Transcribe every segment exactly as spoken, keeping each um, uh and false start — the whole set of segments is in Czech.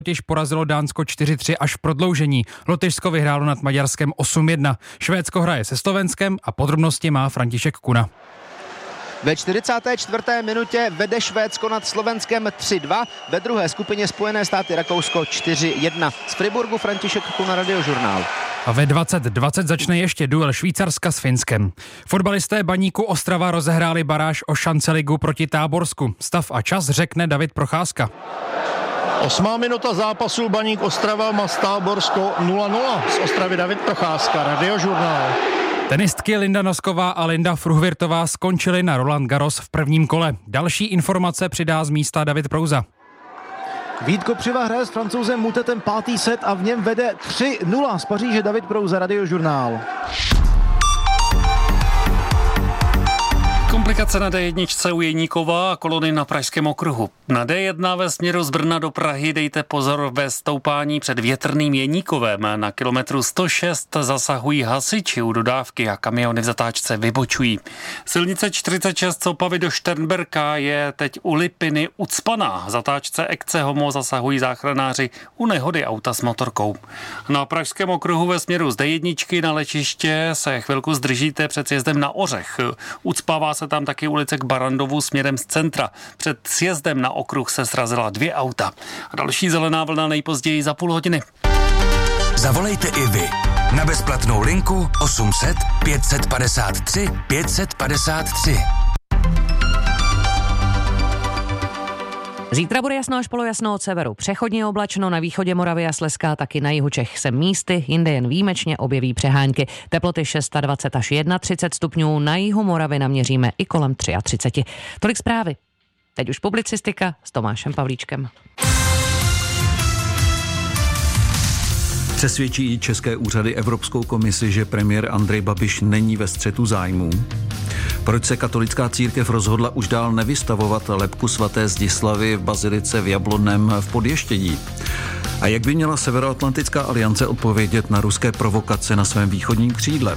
Totiž porazilo Dánsko čtyři tři až v prodloužení. Lotyšsko vyhrálo nad Maďarskem osm jedna. Švédsko hraje se Slovenskem a podrobnosti má František Kuna. Ve čtyřicáté čtvrté minutě vede Švédsko nad Slovenskem tři dva, ve druhé skupině Spojené státy Rakousko čtyři jedna. Z Friburgu František Kuna, Radiožurnál. A ve dvacet dvacet začne ještě duel Švýcarska s Finskem. Fotbalisté Baníku Ostrava rozehráli baráž o šanceligu proti Táborsku. Stav a čas řekne David Procházka. Osmá minuta zápasu, Baník Ostrava má Táborsko nula nula. Z Ostravy David Procházka, Radiožurnál. Tenistky Linda Nosková a Linda Fruhvirtová skončily na Roland Garros v prvním kole. Další informace přidá z místa David Prouza. Vít Kopřiva hraje s Francouzem Mutetem pátý set a v něm vede tři nula. Z Paříže David Prouza, Radiožurnál. Komplikace na dé jedna u Jeníkova a kolony na Pražském okruhu. Na dé jedna ve směru z Brna do Prahy dejte pozor ve stoupání před Větrným Jeníkovem. Na kilometru sto šest zasahují hasiči u dodávky a kamiony v zatáčce vybočují. Silnice čtyřicet šest z Opavy do Šternberka je teď u Lipiny ucpaná. V zatáčce Ekce Homo zasahují záchranáři u nehody auta s motorkou. Na Pražském okruhu ve směru z dé jedna na letiště se chvilku zdržíte před sjezdem na Ořech. Ucpává se tam taky ulice k Barandovu směrem z centra. Před sjezdem na okruh se srazila dvě auta. A další zelená vlna nejpozději za půl hodiny. Zavolejte i vy na bezplatnou linku osm set pět set padesát tři pět set padesát tři. Zítra bude jasno až polojasno od severu. Přechodně oblačno na východě Moravy a Slezska, taky na jihu Čech se místy, jinde jen výjimečně objeví přehánky. Teploty dvacet šest až třicet jedna stupňů, na jihu Moravy naměříme i kolem třicet tři. Tolik zprávy. Teď už publicistika s Tomášem Pavlíčkem. Přesvědčí české úřady Evropskou komisi, že premiér Andrej Babiš není ve střetu zájmů? Proč se katolická církev rozhodla už dál nevystavovat lebku svaté Zdislavy v bazilice v Jablonném v Podještědí? A jak by měla Severoatlantická aliance odpovědět na ruské provokace na svém východním křídle?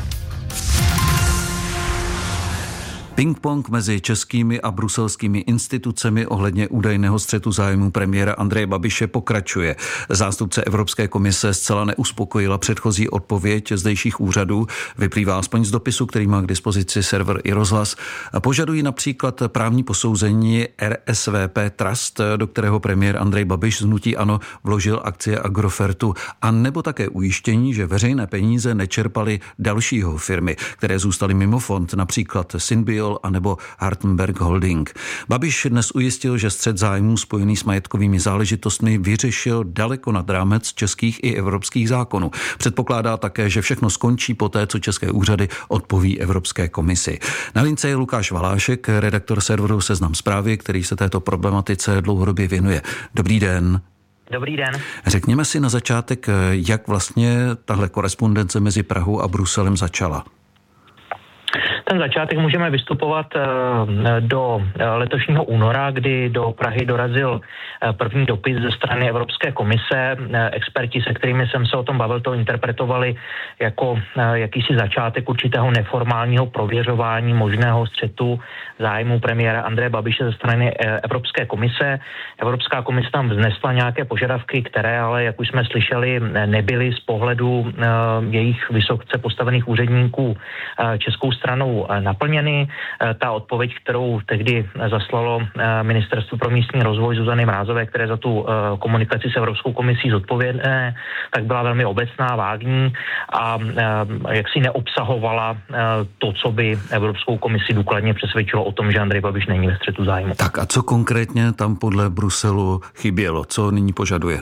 Ping-pong mezi českými a bruselskými institucemi ohledně údajného střetu zájmu premiéra Andreje Babiše pokračuje. Zástupce Evropské komise zcela neuspokojila předchozí odpověď zdejších úřadů, vyplývá aspoň z dopisu, který má k dispozici server iRozhlas. Požadují například právní posouzení R S V P Trust, do kterého premiér Andrej Babiš z hnutí ANO vložil akcie Agrofertu, a nebo také ujištění, že veřejné peníze nečerpaly dalšího firmy, které zůstaly mimo fond, například Synbio a nebo Hartenberg Holding. Babiš dnes ujistil, že střet zájmů spojený s majetkovými záležitostmi vyřešil daleko nad rámec českých i evropských zákonů. Předpokládá také, že všechno skončí poté, co české úřady odpoví Evropské komisi. Na lince je Lukáš Valášek, redaktor serveru Seznam Zprávy, který se této problematice dlouhodobě věnuje. Dobrý den. Dobrý den. Řekněme si na začátek, jak vlastně tahle korespondence mezi Prahou a Bruselem začala. Ten začátek můžeme vystupovat do letošního února, kdy do Prahy dorazil první dopis ze strany Evropské komise. Experti, se kterými jsem se o tom bavil, to interpretovali jako jakýsi začátek určitého neformálního prověřování možného střetu zájmu premiéra Andreje Babiše ze strany Evropské komise. Evropská komise tam vznesla nějaké požadavky, které ale, jak už jsme slyšeli, nebyly z pohledu jejich vysoce postavených úředníků českou stranou naplněny. Ta odpověď, kterou tehdy zaslalo Ministerstvo pro místní rozvoj Zuzany Mrázové, které za tu komunikaci s Evropskou komisí zodpovědné, tak byla velmi obecná, vágní a jaksi neobsahovala to, co by Evropskou komisi důkladně přesvědčilo o tom, že Andrej Babiš není ve střetu zájmu. Tak a co konkrétně tam podle Bruselu chybělo? Co nyní požaduje?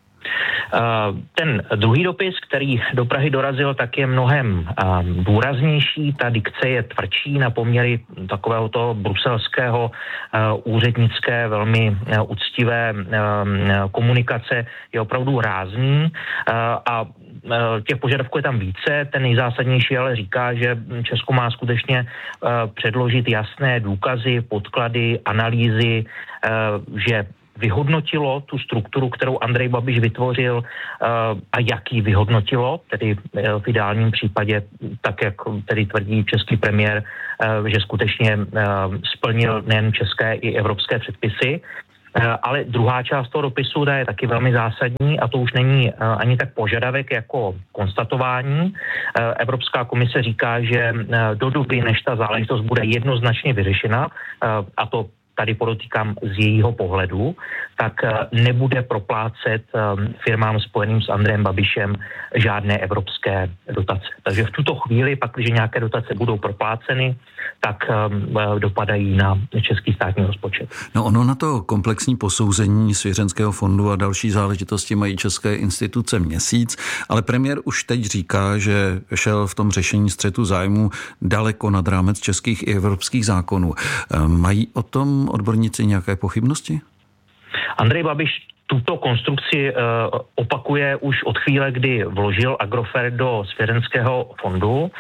Ten druhý dopis, který do Prahy dorazil, tak je mnohem důraznější. Ta dikce je tvrdší na poměry takového toho bruselského úřednické, velmi úctivé komunikace, je opravdu rázný a těch požadavků je tam více. Ten nejzásadnější ale říká, že Česko má skutečně předložit jasné důkazy, podklady, analýzy, že vyhodnotilo tu strukturu, kterou Andrej Babiš vytvořil a jak ji vyhodnotilo, tedy v ideálním případě, tak jak tedy tvrdí český premiér, že skutečně splnil nejen české i evropské předpisy. Ale druhá část toho dopisu ta je taky velmi zásadní a to už není ani tak požadavek jako konstatování. Evropská komise říká, že do doby, než ta záležitost bude jednoznačně vyřešena, a to tady podotýkám z jejího pohledu, tak nebude proplácet firmám spojeným s Andrejem Babišem žádné evropské dotace. Takže v tuto chvíli, pak, když nějaké dotace budou propláceny, tak dopadají na český státní rozpočet. No ono na to komplexní posouzení svěřenského fondu a další záležitosti mají české instituce měsíc, ale premiér už teď říká, že šel v tom řešení střetu zájmů daleko nad rámec českých i evropských zákonů. Mají o tom odborníci nějaké pochybnosti? Andrej Babiš tuto konstrukci uh, opakuje už od chvíle, kdy vložil Agrofert do svěřenského fondu. Uh,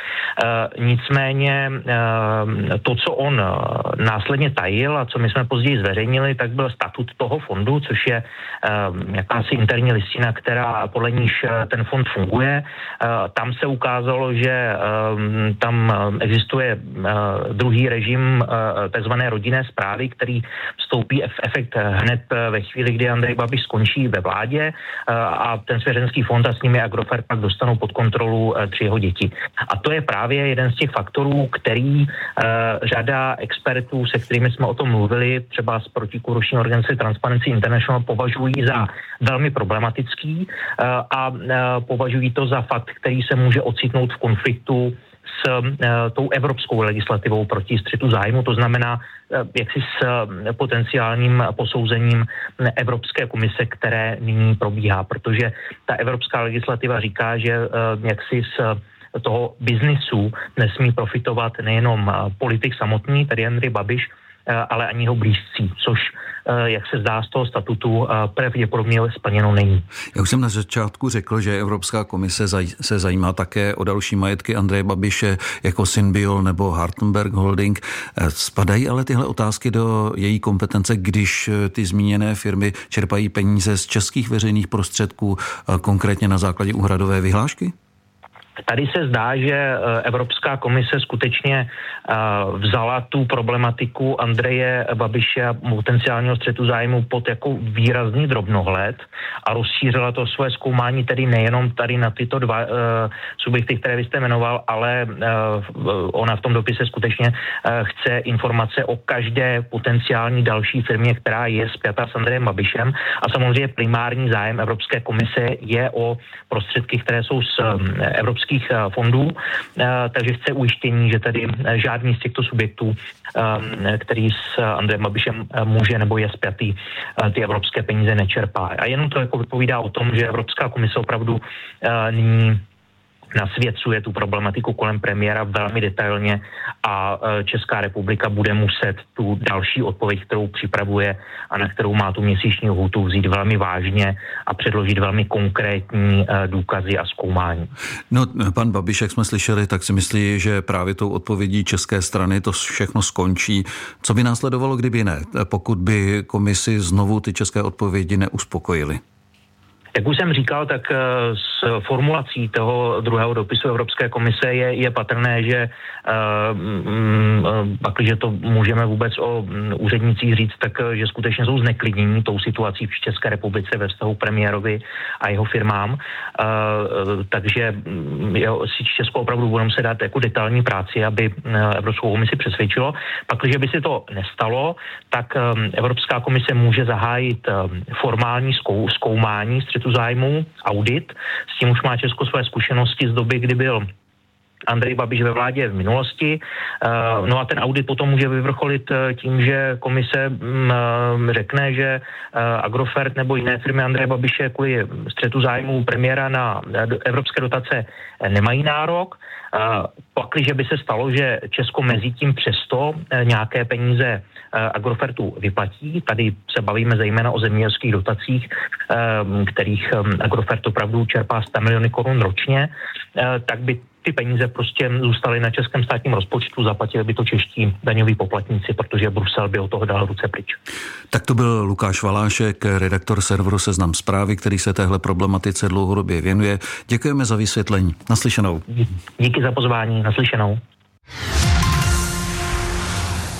nicméně uh, to, co on uh, následně tajil a co my jsme později zveřejnili, tak byl statut toho fondu, což je uh, jakási interní listina, která podle níž uh, ten fond funguje. Uh, tam se ukázalo, že uh, tam existuje uh, druhý režim uh, takzvané rodinné správy, který vstoupí v efekt hned uh, ve chvíli, kdy Andrej Babiš skončí ve vládě a ten svěřenský fond a s nimi Agrofert pak dostanou pod kontrolu tři jeho děti. A to je právě jeden z těch faktorů, který řada expertů, se kterými jsme o tom mluvili, třeba z protikorupční organizace Transparency International, považují za velmi problematický a považují to za fakt, který se může ocitnout v konfliktu s uh, tou evropskou legislativou proti střetu zájmu, to znamená uh, jaksi s uh, potenciálním posouzením Evropské komise, které nyní probíhá, protože ta evropská legislativa říká, že uh, jaksi z uh, toho biznisu nesmí profitovat nejenom uh, politik samotný, tedy Andrej Babiš, uh, ale ani jeho blízcí, což jak se zdá z toho statutu, pravděpodobně splněno není. Já už jsem na začátku řekl, že Evropská komise se zajímá také o další majetky Andreje Babiše jako Synbiol nebo Hartenberg Holding. Spadají ale tyhle otázky do její kompetence, když ty zmíněné firmy čerpají peníze z českých veřejných prostředků, konkrétně na základě úhradové vyhlášky? Tady se zdá, že Evropská komise skutečně vzala tu problematiku Andreje Babiše a potenciálního střetu zájmu pod jako výrazný drobnohled a rozšířila to svoje zkoumání tedy nejenom tady na tyto dva uh, subjekty, které vy jste jmenoval, ale uh, ona v tom dopise skutečně uh, chce informace o každé potenciální další firmě, která je spjata s Andrejem Babišem a samozřejmě primární zájem Evropské komise je o prostředky, které jsou z um, evropských fondů, takže chce ujištění, že tady žádný z těchto subjektů, který s Andrejem Babišem může nebo je spjatý, ty evropské peníze nečerpá. A jenom to jako vypovídá o tom, že Evropská komise opravdu nyní nasvěcuje tu problematiku kolem premiéra velmi detailně a Česká republika bude muset tu další odpověď, kterou připravuje a na kterou má tu měsíční lhůtu, vzít velmi vážně a předložit velmi konkrétní důkazy a zkoumání. No, pan Babiš, jak jsme slyšeli, tak si myslí, že právě tou odpovědí české strany to všechno skončí. Co by následovalo, kdyby ne? Pokud by komisi znovu ty české odpovědi neuspokojily? Jak už jsem říkal, tak z formulací toho druhého dopisu Evropské komise je, je patrné, že pak, když to můžeme vůbec o úřednicích říct, tak že skutečně jsou zneklidnění tou situací v České republice ve vztahu premiérovi a jeho firmám. Takže jo, si Česko opravdu budeme se dát jako detailní práci, aby Evropskou komisi přesvědčilo. Pak, když by se to nestalo, tak Evropská komise může zahájit formální zkou, zkoumání střetu zájmu, audit. S tím už má Česko své zkušenosti z doby, kdy byl Andrej Babiš ve vládě v minulosti. No a ten audit potom může vyvrcholit tím, že komise řekne, že Agrofert nebo jiné firmy Andreje Babiše kvůli střetu zájmu premiéra na evropské dotace nemají nárok. Pak, když by se stalo, že Česko mezi tím přesto nějaké peníze Agrofertu vyplatí, tady se bavíme zejména o zemědělských dotacích, kterých Agrofert opravdu čerpá sto miliony korun ročně, tak by ty peníze prostě zůstaly na českém státním rozpočtu, zaplatili by to čeští daňoví poplatníci, protože Brusel by od toho dal ruce pryč. Tak to byl Lukáš Valášek, redaktor serveru Seznam Zprávy, který se téhle problematice dlouhodobě věnuje. Děkujeme za vysvětlení. Naslyšenou. Díky za pozvání. Naslyšenou.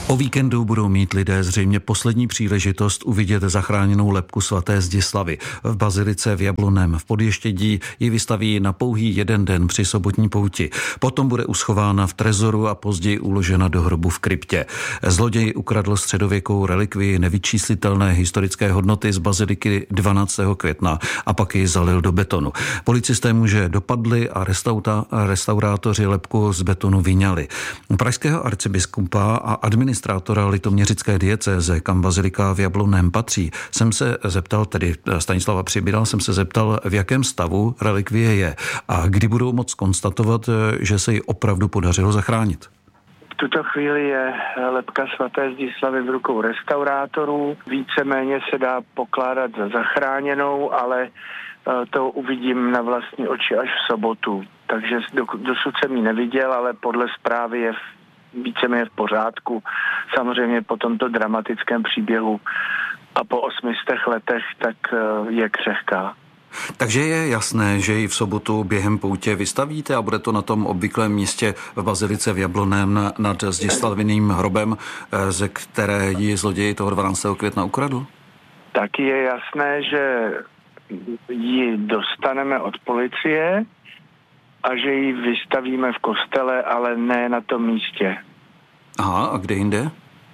O víkendu budou mít lidé zřejmě poslední příležitost uvidět zachráněnou lebku svaté Zdislavy. V bazilice v Jablonném v Podještědí ji vystaví na pouhý jeden den při sobotní pouti. Potom bude uschována v trezoru a později uložena do hrobu v kryptě. Zloděj ukradl středověkou relikvii nevyčíslitelné historické hodnoty z baziliky dvanáctého května a pak ji zalil do betonu. Policisté muže dopadli a restauta, restaurátoři lebku z betonu vyňali. Pražského arcibiskupa a administrativního administrátora litoměřické diecéze, kam bazilika v Jablonném patří, jsem se zeptal, tedy Stanislava Přibíral, jsem se zeptal, v jakém stavu relikvie je a kdy budou moct konstatovat, že se ji opravdu podařilo zachránit. V tuto chvíli je lebka svaté Zdislavy v rukou restaurátorů. Víceméně se dá pokládat za zachráněnou, ale to uvidím na vlastní oči až v sobotu. Takže dosud jsem ji neviděl, ale podle zprávy je v víceméně v pořádku. Samozřejmě po tomto dramatickém příběhu a po osmistech letech tak je křehká. Takže je jasné, že ji v sobotu během poutě vystavíte a bude to na tom obvyklém místě v bazilice v Jablonném nad Zdislaviným hrobem, ze které ji zloděj toho dvanáctého května ukradl? Taky je jasné, že ji dostaneme od policie a že ji vystavíme v kostele, ale ne na tom místě. Aha, a kde jinde?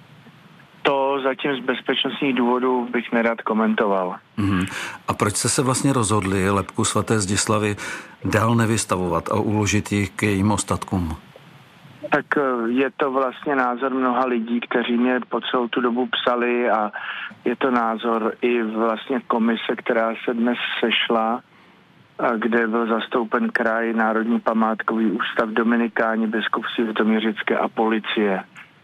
To zatím z bezpečnostních důvodů bych nerad komentoval. Mm-hmm. A proč jste se vlastně rozhodli lebku svaté Zdislavy dál nevystavovat a uložit ji k jejím ostatkům? Tak je to vlastně názor mnoha lidí, kteří mě po celou tu dobu psali a je to názor i vlastně komise, která se dnes sešla, kde byl zastoupen kraj, Národní památkový ústav, Dominikáni, biskupství litoměřické a policie.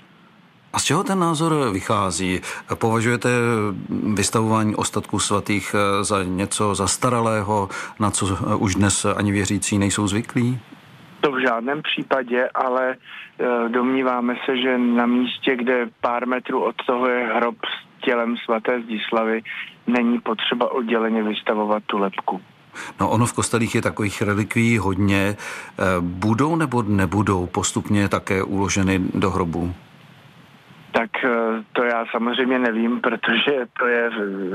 A z čeho ten názor vychází? Považujete vystavování ostatků svatých za něco zastaralého, na co už dnes ani věřící nejsou zvyklí? To v žádném případě, ale domníváme se, že na místě, kde pár metrů od toho je hrob s tělem svaté Zdislavy, není potřeba odděleně vystavovat tu lebku. No ono v kostelích je takových relikví hodně. Budou nebo nebudou postupně také uloženy do hrobu? Tak to já samozřejmě nevím, protože to je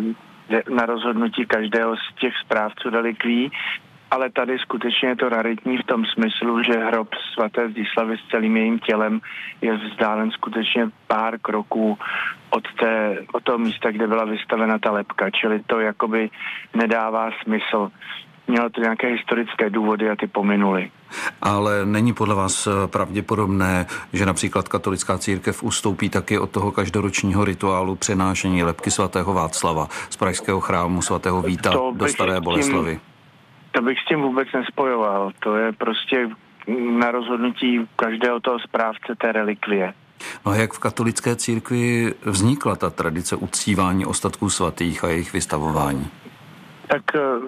na rozhodnutí každého z těch správců relikví, ale tady skutečně je to raritní v tom smyslu, že hrob svaté Zdislavy s celým jejím tělem je vzdálen skutečně pár kroků od, té, od toho místa, kde byla vystavena ta lebka, čili to jakoby nedává smysl. Mělo to nějaké historické důvody a ty pominuly. Ale není podle vás pravděpodobné, že například katolická církev ustoupí taky od toho každoročního rituálu přenášení lebky svatého Václava z pražského chrámu svatého Víta do Staré Boleslavy? To bych s tím vůbec nespojoval. To je prostě na rozhodnutí každého toho správce té relikvie. No a jak v katolické církvi vznikla ta tradice uctívání ostatků svatých a jejich vystavování? Tak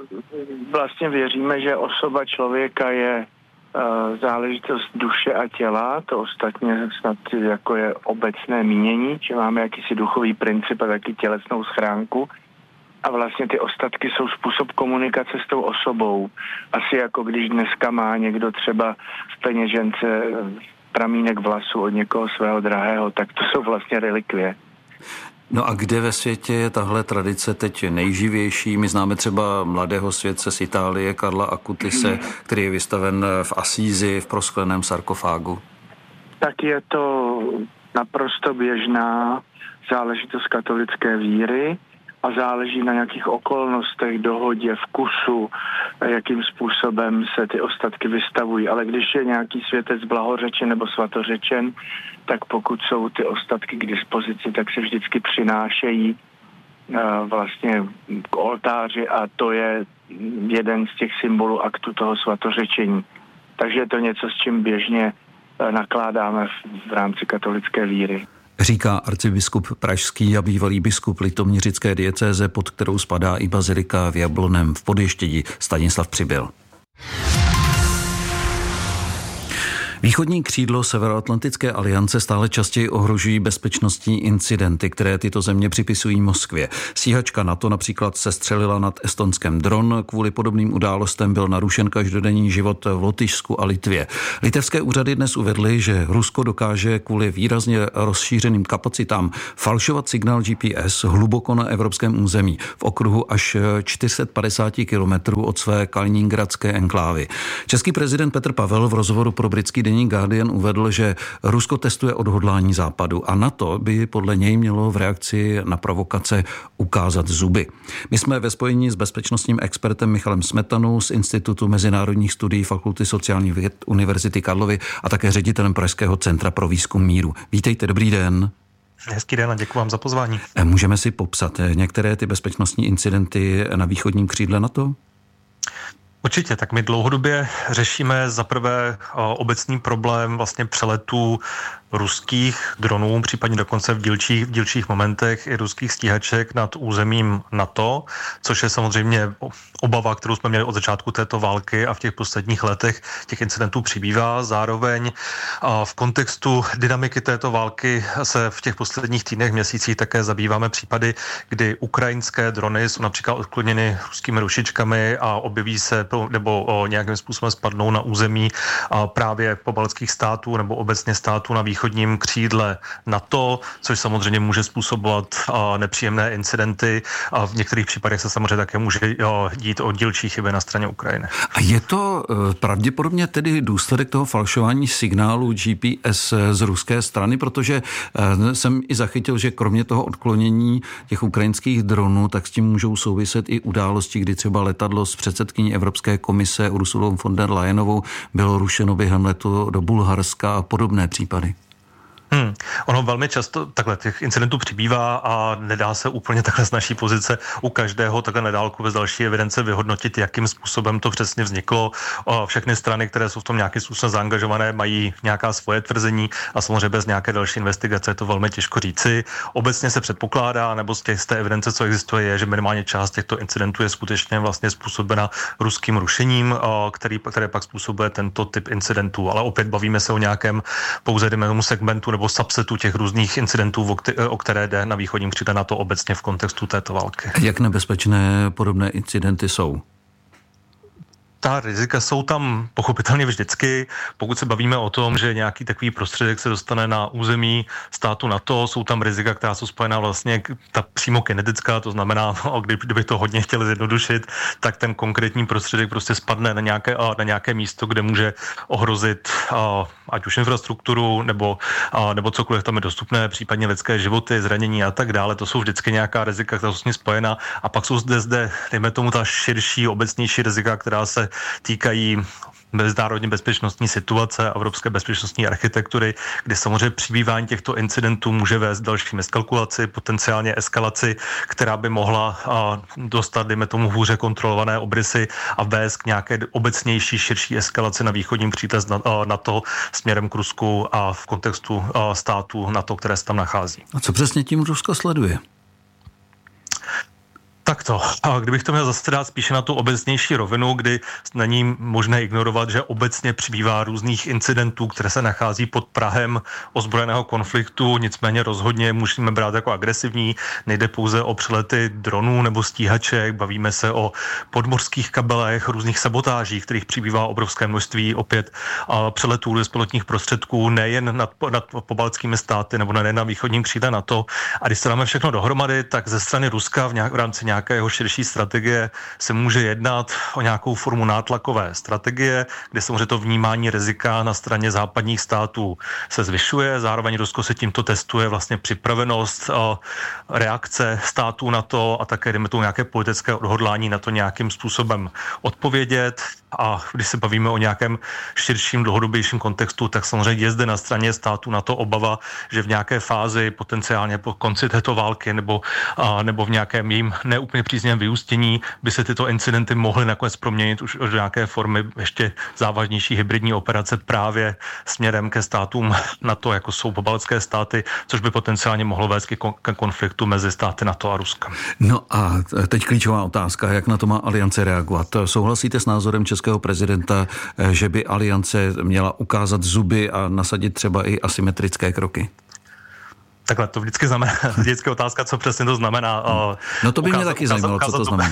vlastně věříme, že osoba člověka je záležitost duše a těla, to ostatně snad jako je obecné mínění, že máme jakýsi duchový princip a taky tělesnou schránku. A vlastně ty ostatky jsou způsob komunikace s tou osobou. Asi jako když dneska má někdo třeba v peněžence pramínek vlasu od někoho svého drahého, tak to jsou vlastně relikvie. No a kde ve světě je tahle tradice teď nejživější? My známe třeba mladého světce z Itálie, Karla Akutise, který je vystaven v Asízi v proskleném sarkofágu. Tak je to naprosto běžná záležitost katolické víry a záleží na nějakých okolnostech, dohodě, vkusu, jakým způsobem se ty ostatky vystavují. Ale když je nějaký světec blahořečen nebo svatořečen, tak pokud jsou ty ostatky k dispozici, tak se vždycky přinášejí vlastně k oltáři a to je jeden z těch symbolů aktu toho svatořečení. Takže je to něco, s čím běžně nakládáme v rámci katolické víry. Říká arcibiskup pražský a bývalý biskup litoměřické diecéze, pod kterou spadá i bazilika v Jablonném v Podještědí, Stanislav Přibyl. Východní křídlo Severoatlantické aliance stále častěji ohrožují bezpečnostní incidenty, které tyto země připisují Moskvě. Stíhačka NATO například sestřelila nad Estonskem dron. Kvůli podobným událostem byl narušen každodenní život v Lotyšsku a Litvě. Litevské úřady dnes uvedly, že Rusko dokáže kvůli výrazně rozšířeným kapacitám falšovat signál G P S hluboko na evropském území v okruhu až čtyři sta padesát kilometrů od své kaliningradské enklávy. Český prezident Petr Pavel v rozhovoru pro britský deník Guardian uvedl, že Rusko testuje odhodlání Západu a NATO by podle něj mělo v reakci na provokace ukázat zuby. My jsme ve spojení s bezpečnostním expertem Michalem Smetanou z Institutu mezinárodních studií Fakulty sociálních věd Univerzity Karlovy a také ředitelem Pražského centra pro výzkum míru. Vítejte, dobrý den. Hezký den a děkuji vám za pozvání. Můžeme si popsat některé ty bezpečnostní incidenty na východním křídle NATO? Určitě, tak my dlouhodobě řešíme zaprvé obecný problém vlastně přeletů ruských dronů, případně dokonce v dílčích, v dílčích momentech i ruských stíhaček nad územím NATO, což je samozřejmě obava, kterou jsme měli od začátku této války a v těch posledních letech těch incidentů přibývá. Zároveň v kontextu dynamiky této války se v těch posledních týdnech, měsících také zabýváme případy, kdy ukrajinské drony jsou například odkloněny ruskými rušičkami a objeví se nebo nějakým způsobem spadnou na území právě pobaltských států nebo obecně států na východním křídle NATO, což samozřejmě může způsobovat nepříjemné incidenty a v některých případech se samozřejmě také může dít o dílčí chyby na straně Ukrajiny. A je to pravděpodobně tedy důsledek toho falšování signálu G P S z ruské strany, protože jsem i zachytil, že kromě toho odklonění těch ukrajinských dronů, tak s tím můžou souviset i události, kdy třeba letadlo s předsedkyní Evropské komise Ursulou von der Leyenovou bylo rušeno během letu do Bulharska a podobné případy. Hmm. Ono velmi často takhle těch incidentů přibývá a nedá se úplně takhle z naší pozice u každého takhle na dálku bez další evidence vyhodnotit, jakým způsobem to přesně vzniklo. Všechny strany, které jsou v tom nějakým způsobem zaangažované, mají nějaká svoje tvrzení a samozřejmě bez nějaké další investigace je to velmi těžko říci. Obecně se předpokládá, nebo z, těch, z té evidence, co existuje, je, že minimálně část těchto incidentů je skutečně vlastně způsobena ruským rušením, který, které pak způsobuje tento typ incidentů. Ale opět bavíme se o nějakém pouze dejme segmentu nebo subsetu těch různých incidentů, o které jde na východním křídle NATO obecně v kontextu této války. Jak nebezpečné podobné incidenty jsou? Ta rizika jsou tam pochopitelně vždycky. Pokud se bavíme o tom, že nějaký takový prostředek se dostane na území státu NATO, jsou tam rizika, která jsou spojená vlastně ta přímo kinetická, to znamená, no, kdyby, kdyby to hodně chtěli zjednodušit, tak ten konkrétní prostředek prostě spadne na nějaké, na nějaké místo, kde může ohrozit ať už infrastrukturu nebo, nebo cokoliv tam je dostupné, případně lidské životy, zranění a tak dále. To jsou vždycky nějaká rizika, která jsou s ní spojena. A pak jsou zde, zde dejme tomu, ta širší, obecnější rizika, která se týkají mezinárodní bezpečnostní situace, evropské bezpečnostní architektury, kdy samozřejmě přibývání těchto incidentů může vést dalším eskalkulaci, potenciálně eskalaci, která by mohla dostat, dejme tomu, hůře kontrolované obrysy a vést k nějaké obecnější, širší eskalaci na východním křídle NATO směrem k Rusku a v kontextu států NATO, které se tam nachází. A co přesně tím Rusko sleduje? Takto. A kdybych to měl zase dát spíše na tu obecnější rovinu, kdy není možné ignorovat, že obecně přibývá různých incidentů, které se nachází pod prahem ozbrojeného konfliktu, nicméně rozhodně musíme brát jako agresivní. Nejde pouze o přelety dronů nebo stíhaček, bavíme se o podmořských kabelech, různých sabotážích, kterých přibývá obrovské množství, opět přeletů bezpilotních prostředků nejen nad, nad pobaltskými státy nebo nejen na východním křídle NATO. A když se dáme všechno dohromady, tak ze strany Ruska v, nějak, v rámci nějaké nějakého širší strategie se může jednat o nějakou formu nátlakové strategie, kde samozřejmě to vnímání rizika na straně západních států se zvyšuje. Zároveň Rusko se tímto testuje vlastně připravenost reakce států na to a také jdeme tu nějaké politické odhodlání na to nějakým způsobem odpovědět. A když se bavíme o nějakém širším, dlouhodobějším kontextu, tak samozřejmě je zde na straně států na to obava, že v nějaké fázi potenciálně po konci této války nebo, a, nebo v nějakém jejím ne, úplně příznivém vyústění by se tyto incidenty mohly nakonec proměnit už do nějaké formy ještě závažnější hybridní operace právě směrem ke státům NATO, jako jsou pobaltské státy, což by potenciálně mohlo vést ke konfliktu mezi státy NATO a Ruskem. No a teď klíčová otázka, jak na to má Aliance reagovat. Souhlasíte s názorem českého prezidenta, že by Aliance měla ukázat zuby a nasadit třeba i asymetrické kroky? Takhle, to vždycky znamená, vždycky otázka, co přesně to znamená. No to by ukázat, mě taky zajímalo, ukázat, co to znamená.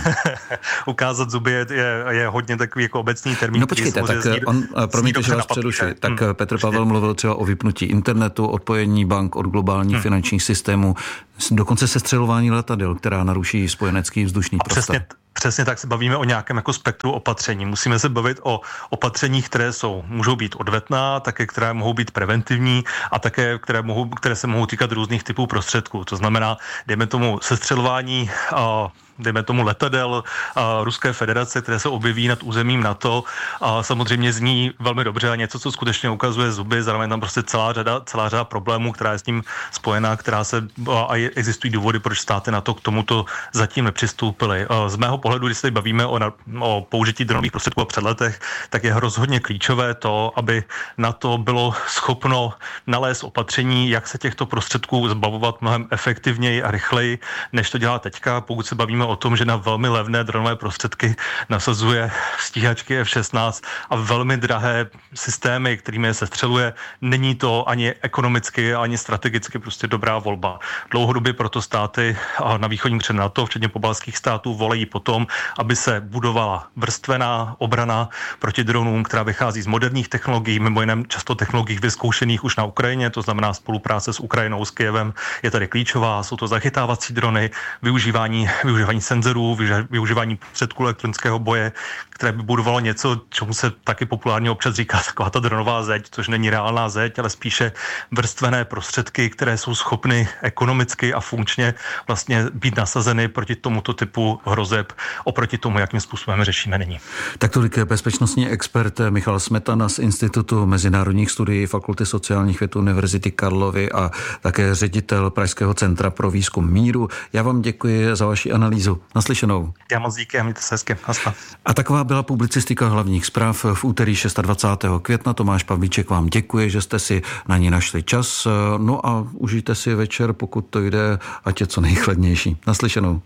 Ukázat zuby je, je, je hodně takový jako obecný termín. No počkejte, tak zní, on, promiňte, že vás přerušuji, tak hmm. Petr Pavel mluvil třeba o vypnutí internetu, odpojení bank od globálních hmm. finančních systémů, dokonce sestřelování letadel, která naruší spojenecký vzdušný prostor. Přesně tak se bavíme o nějakém jako spektru opatření. Musíme se bavit o opatřeních, které jsou, můžou být odvetná, také které mohou být preventivní a také, které, mohou, které se mohou týkat různých typů prostředků. To znamená, dejme tomu sestřelování a dejme tomu letadel a Ruské federace, které se objeví nad územím NATO a samozřejmě zní velmi dobře a něco, co skutečně ukazuje zuby, zároveň tam prostě celá řada, celá řada problémů, která je s tím spojená, která se, a existují důvody, proč státy NATO k tomuto zatím nepřistoupily. Z mého pohledu, když se bavíme o, o použití dronových prostředků a předletech, tak je rozhodně klíčové to, aby NATO bylo schopno nalézt opatření, jak se těchto prostředků zbavovat mnohem efektivněji a rychleji, než to dělá teďka, pokud se bavíme o tom, že na velmi levné dronové prostředky nasazuje stíhačky F šestnáct a velmi drahé systémy, kterými je sestřeluje. Není to ani ekonomicky, ani strategicky prostě dobrá volba. Dlouhodobě proto státy na východním křídle NATO, včetně pobaltských států, volají potom, aby se budovala vrstvená obrana proti dronům, která vychází z moderních technologií, mimo jiné často technologií vyzkoušených už na Ukrajině, to znamená spolupráce s Ukrajinou, s Kyjevem je tady klíčová. Jsou to zachytávací drony, využívání, využívání senzorů, využívání prostředků elektronického boje, které by budovalo něco, čemu se taky populárně občas říká taková ta dronová zeď, což není reálná zeď, ale spíše vrstvené prostředky, které jsou schopny ekonomicky a funkčně vlastně být nasazeny proti tomuto typu hrozeb, oproti tomu, jakým způsobem řešíme nyní. Tak tolik bezpečnostní expert Michal Smetana z Institutu mezinárodních studií Fakulty sociálních věd Univerzity Karlovy a také ředitel Pražského centra pro výzkum míru. Já vám děkuji za vaši analýzu. Naslyšenou. Já moc díky a mějte se hezky. Nasla. A taková byla publicistika hlavních zpráv v úterý dvacátého šestého května. Tomáš Pavlíček vám děkuje, že jste si na ní našli čas. No a užijte si večer, pokud to jde, ať je co nejchladnější. Naslyšenou.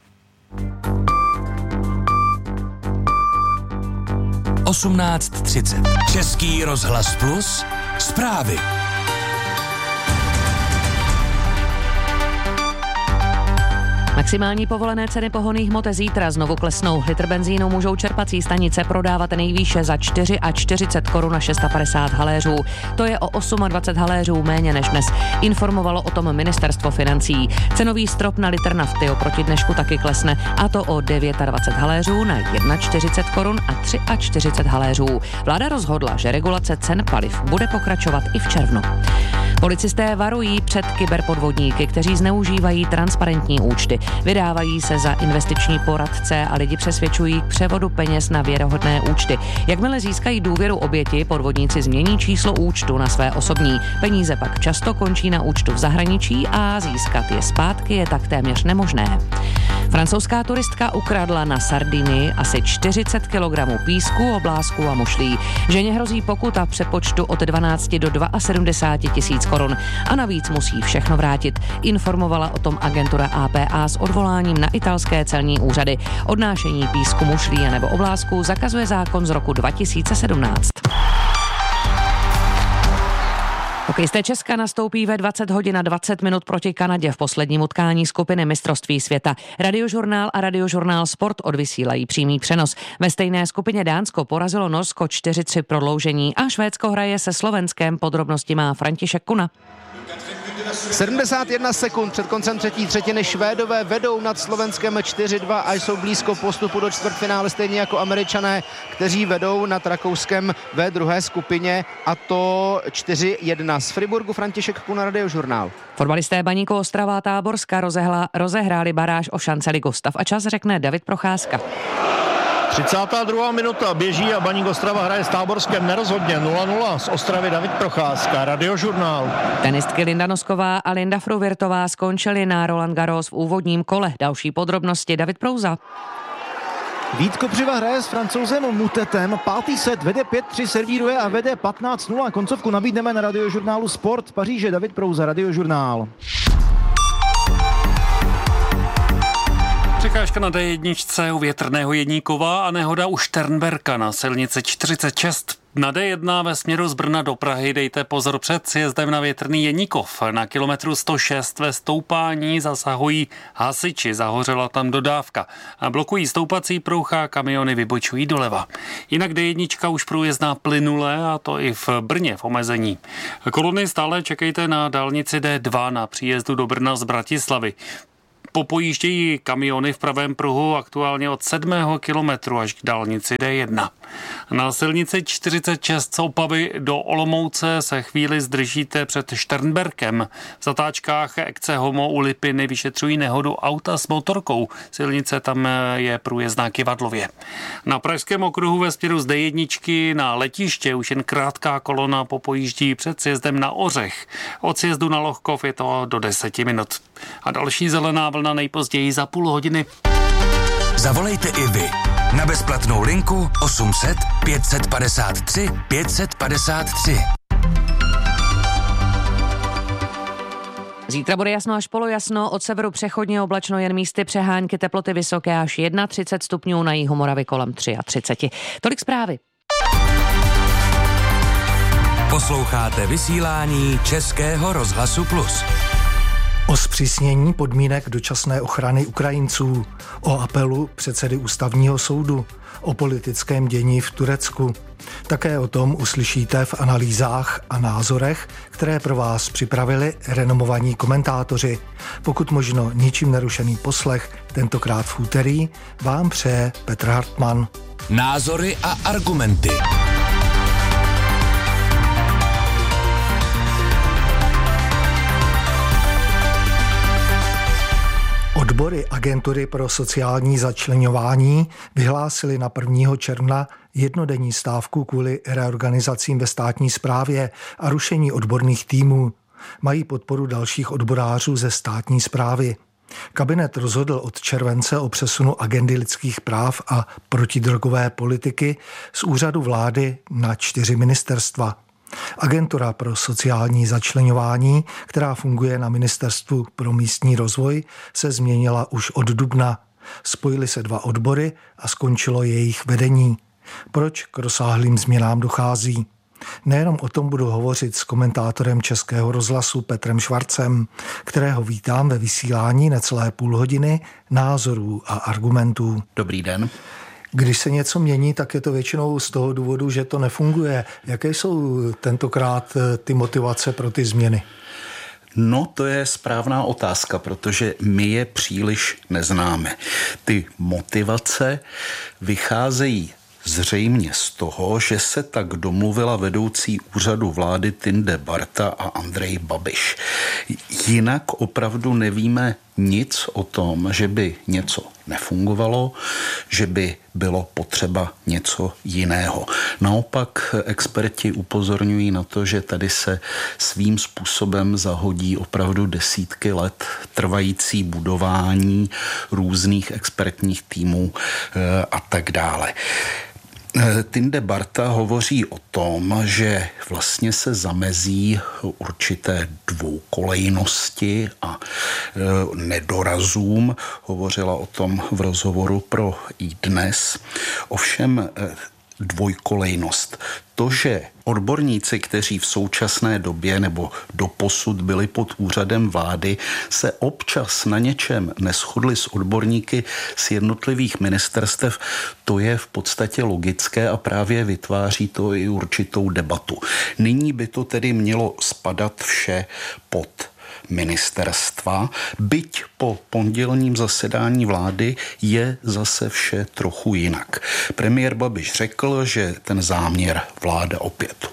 osmnáct třicet. Český rozhlas Plus. Zprávy. Maximální povolené ceny pohonných hmot zítra znovu klesnou. Litr benzínu můžou čerpací stanice prodávat nejvýše za čtyřicet čtyři korun a padesát šest haléřů. To je o dvacet osm haléřů méně než dnes. Informovalo o tom ministerstvo financí. Cenový strop na litr nafty oproti dnešku taky klesne, a to o dvacet devět haléřů na čtyřicet jedna korun a čtyřicet tři haléřů. Vláda rozhodla, že regulace cen paliv bude pokračovat i v červnu. Policisté varují před kyberpodvodníky, kteří zneužívají transparentní účty. Vydávají se za investiční poradce a lidi přesvědčují k převodu peněz na věrohodné účty. Jakmile získají důvěru oběti, podvodníci změní číslo účtu na své osobní. Peníze pak často končí na účtu v zahraničí a získat je zpátky je tak téměř nemožné. Francouzská turistka ukradla na Sardinii asi čtyřicet kilogramů písku, oblázků a mušlí. Ženě hrozí pokuta v přepočtu od dvanáct do sedmdesát dva tisíc korun a navíc musí všechno vrátit. Informovala o tom agentura A P A s odvoláním na italské celní úřady. Odnášení písku, mušlí nebo oblázků zakazuje zákon z roku dva tisíce sedmnáct. Hokejisté Česka nastoupí ve dvacet hodin a dvacet minut proti Kanadě v posledním utkání skupiny mistrovství světa. Radiožurnál a Radiožurnál Sport odvysílají přímý přenos. Ve stejné skupině Dánsko porazilo Norsko čtyři tři prodloužení a Švédsko hraje se Slovenskem. Podrobnosti má František Kuna. sedmdesát jedna sekund před koncem třetí třetiny Švédové vedou nad Slovenskem čtyři dva a jsou blízko postupu do čtvrtfinále, stejně jako Američané, kteří vedou nad Rakouskem ve druhé skupině, a to čtyři jedna. Z Friburgu František Kuna, Radiožurnál. Fotbalisté Baníku Ostrava a Táborska rozehla, rozehráli baráž o šanci ligu. Stav a čas řekne David Procházka. třicátá druhá minuta běží a Baník Ostrava hraje s Táborskem nerozhodně nula nula. Z Ostravy David Procházka, Radiožurnál. Tenistky Linda Nosková a Linda Fruvirtová skončily na Roland Garros v úvodním kole. Další podrobnosti David Prouza. Vít Kopřiva hraje s Francouzem Mutetem. Pátý set vede pět tři, servíruje a vede patnáct nula. Koncovku nabídneme na Radiožurnálu Sport. Paříže David Prouza, Radiožurnál. Překážka na dé jedna u Větrného Jeníkova a nehoda u Šternberka na silnici čtyřicet šest. Na dé jedna ve směru z Brna do Prahy dejte pozor před sjezdem na Větrný Jeníkov. Na kilometru sto šest ve stoupání zasahují hasiči, zahořela tam dodávka. A blokují stoupací pruh a kamiony vybočují doleva. Jinak dé jedna už průjezdná plynule a to i v Brně v omezení. Kolony stále čekejte na dálnici dé dva na příjezdu do Brna z Bratislavy. Popojíždějí kamiony v pravém pruhu aktuálně od sedmého kilometru až k dálnici dé jedna. Na silnici čtyřicet šest z Opavy do Olomouce se chvíli zdržíte před Šternberkem. V zatáčkách Ekce Homo u Lipiny vyšetřují nehodu auta s motorkou. Silnice tam je průjezdná Kyvadlově. Na Pražském okruhu ve směru z dé jedna na letiště už jen krátká kolona popojíždí před sjezdem na Ořech. Od sjezdu na Lohkov je to do deseti minut. A další zelená vlna nejpozději za půl hodiny. Zavolejte i vy na bezplatnou linku osm set pět padesát tři pět padesát tři. Zítra bude jasno až polojasno, od severu přechodně oblačno, jen místy přehánky, teploty vysoké až třicet jedna stupňů, na jihu Moravy kolem třicet tři. Tolik zprávy. Posloucháte vysílání Českého rozhlasu Plus. O zpřísnění podmínek dočasné ochrany Ukrajinců, o apelu předsedy ústavního soudu, o politickém dění v Turecku. Také o tom uslyšíte v analýzách a názorech, které pro vás připravili renomovaní komentátoři. Pokud možno ničím nerušený poslech, tentokrát v úterý, vám přeje Petr Hartmann. Názory a argumenty. Odbory agentury pro sociální začleňování vyhlásily na prvního června jednodenní stávku kvůli reorganizacím ve státní správě a rušení odborných týmů. Mají podporu dalších odborářů ze státní správy. Kabinet rozhodl od července o přesunu agendy lidských práv a protidrogové politiky z úřadu vlády na čtyři ministerstva. Agentura pro sociální začleňování, která funguje na Ministerstvu pro místní rozvoj, se změnila už od dubna. Spojily se dva odbory a skončilo jejich vedení. Proč k rozsáhlým změnám dochází? Nejenom o tom budu hovořit s komentátorem Českého rozhlasu Petrem Švarcem, kterého vítám ve vysílání necelé půl hodiny názorů a argumentů. Dobrý den. Když se něco mění, tak je to většinou z toho důvodu, že to nefunguje. Jaké jsou tentokrát ty motivace pro ty změny? No, to je správná otázka, protože my je příliš neznáme. Ty motivace vycházejí zřejmě z toho, že se tak domluvila vedoucí úřadu vlády Tinde Barta a Andrej Babiš. Jinak opravdu nevíme nic o tom, že by něco nefungovalo, že by bylo potřeba něco jiného. Naopak experti upozorňují na to, že tady se svým způsobem zahodí opravdu desítky let trvající budování různých expertních týmů a tak dále. Tinde Barta hovoří o tom, že vlastně se zamezí určité dvoukolejnosti a nedorazům. Hovořila o tom v rozhovoru pro iDnes. Ovšem dvojkolejnost. To, že odborníci, kteří v současné době nebo doposud byli pod úřadem vlády, se občas na něčem neshodli s odborníky z jednotlivých ministerstev, to je v podstatě logické a právě vytváří to i určitou debatu. Nyní by to tedy mělo spadat vše pod ministerstva, byť po pondělním zasedání vlády je zase vše trochu jinak. Premiér Babiš řekl, že ten záměr vláda opět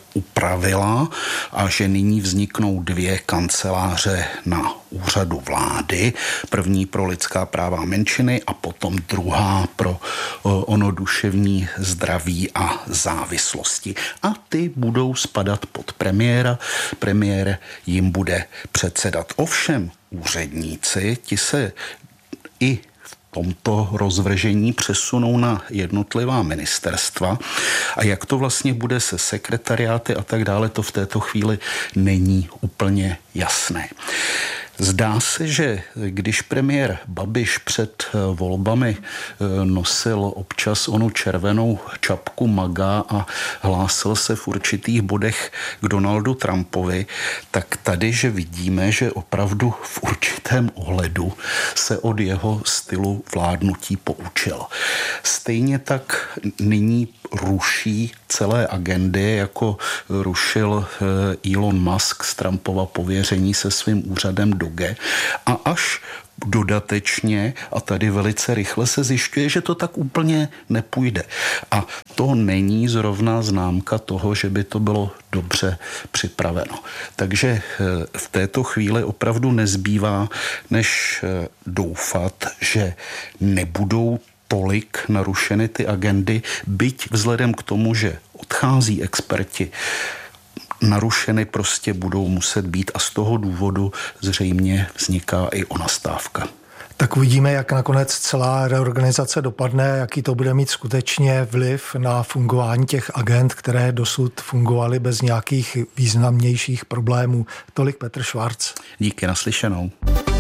upravila a že nyní vzniknou dvě kanceláře na úřadu vlády. První pro lidská práva menšiny a potom druhá pro ono duševní zdraví a závislosti. A ty budou spadat pod premiéra. Premiér jim bude předsedat. Ovšem úředníci, ti se i tomto rozvržení přesunou na jednotlivá ministerstva a jak to vlastně bude se sekretariáty a tak dále, to v této chvíli není úplně jasné. Zdá se, že když premiér Babiš před volbami nosil občas onu červenou čapku maga a hlásil se v určitých bodech k Donaldu Trumpovi, tak tady, že vidíme, že opravdu v určitém ohledu se od jeho stylu vládnutí poučil. Stejně tak nyní ruší celé agendy, jako rušil Elon Musk z Trumpova pověření se svým úřadem Doge a až dodatečně a tady velice rychle se zjišťuje, že to tak úplně nepůjde. A to není zrovna známka toho, že by to bylo dobře připraveno. Takže v této chvíli opravdu nezbývá, než doufat, že nebudou tolik narušeny ty agendy, byť vzhledem k tomu, že odchází experti, narušeny prostě budou muset být a z toho důvodu zřejmě vzniká i ona stávka. Tak uvidíme, jak nakonec celá reorganizace dopadne, jaký to bude mít skutečně vliv na fungování těch agent, které dosud fungovaly bez nějakých významnějších problémů. Tolik Petr Švarc. Díky, naslyšenou.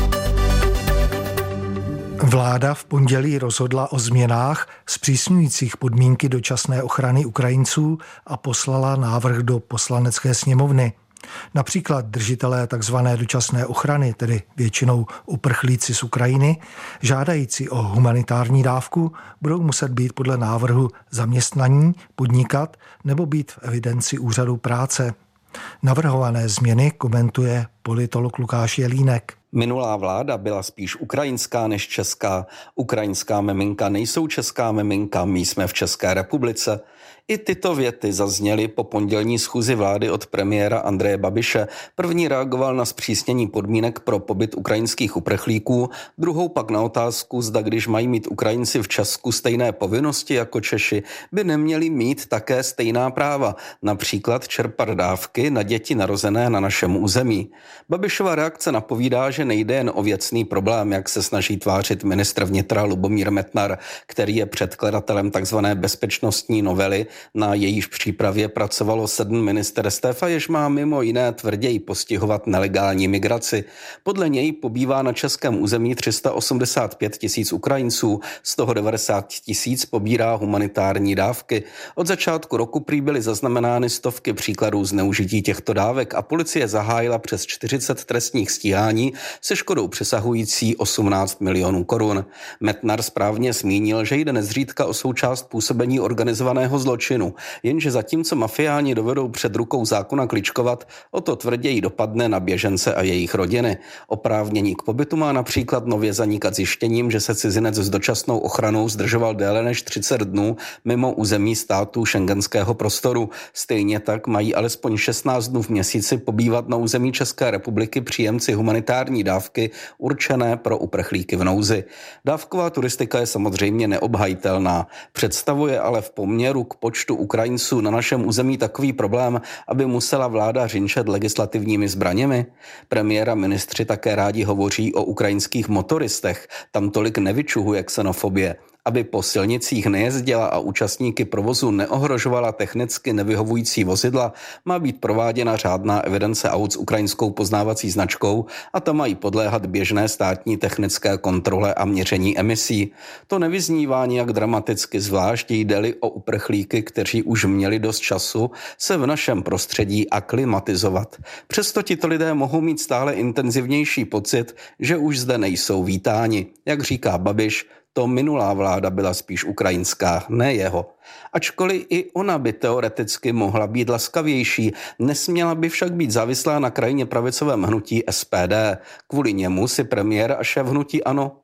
Vláda v pondělí rozhodla o změnách zpřísňujících podmínky dočasné ochrany Ukrajinců a poslala návrh do Poslanecké sněmovny. Například držitelé tzv. Dočasné ochrany, tedy většinou uprchlíci z Ukrajiny, žádající o humanitární dávku, budou muset být podle návrhu zaměstnaní, podnikat nebo být v evidenci úřadu práce. Navrhované změny komentuje politolog Lukáš Jelínek. Minulá vláda byla spíš ukrajinská než česká. Ukrajinská miminka nejsou česká miminka, my jsme v České republice. I tyto věty zazněly po pondělní schůzi vlády od premiéra Andreje Babiše. První reagoval na zpřísnění podmínek pro pobyt ukrajinských uprchlíků, druhou pak na otázku, zda když mají mít Ukrajinci v Česku stejné povinnosti jako Češi, by neměli mít také stejná práva, například čerpat dávky na děti narozené na našem území. Babišova reakce napovídá, že nejde jen o věcný problém, jak se snaží tvářit ministr vnitra Lubomír Metnar, který je předkladatelem tzv. Bezpečnostní novely, na jejíž přípravě pracovalo sedm ministerstev a jež má mimo jiné tvrději postihovat nelegální migraci. Podle něj pobývá na českém území tři sta osmdesát pět tisíc Ukrajinců, z toho devadesát tisíc pobírá humanitární dávky. Od začátku roku prý byly zaznamenány stovky příkladů zneužití těchto dávek a policie zahájila přes čtyřicet trestních stíhání se škodou přesahující osmnáct milionů korun. Metnar správně zmínil, že jde nezřídka o součást působení organizovaného zločinu, jenže zatímco mafiáni dovedou před rukou zákona kličkovat, o to tvrději dopadne na běžence a jejich rodiny. Oprávnění k pobytu má například nově zanikat zjištěním, že se cizinec s dočasnou ochranou zdržoval déle než třicet dnů mimo území států schengenského prostoru. Stejně tak mají alespoň šestnáct dnů v měsíci pobývat na území České republiky příjemci humanitární dávky určené pro uprchlíky v nouzi. Dávková turistika je samozřejmě neobhajitelná, představuje ale v poměru k počtu Ukrajinců na našem území takový problém, aby musela vláda řinčet legislativními zbraněmi. Premiér a ministři také rádi hovoří o ukrajinských motoristech, tam tolik nevyčuhuje xenofobie. Aby po silnicích nejezdila a účastníky provozu neohrožovala technicky nevyhovující vozidla, má být prováděna řádná evidence aut s ukrajinskou poznávací značkou a ta mají podléhat běžné státní technické kontrole a měření emisí. To nevyznívá nijak dramaticky, zvlášť jde-li o uprchlíky, kteří už měli dost času se v našem prostředí aklimatizovat. Přesto tito lidé mohou mít stále intenzivnější pocit, že už zde nejsou vítáni. Jak říká Babiš, to minulá vláda byla spíš ukrajinská, ne jeho. Ačkoliv i ona by teoreticky mohla být laskavější, nesměla by však být závislá na krajně pravicovém hnutí S P D. Kvůli němu si premiér a šéf hnutí ANO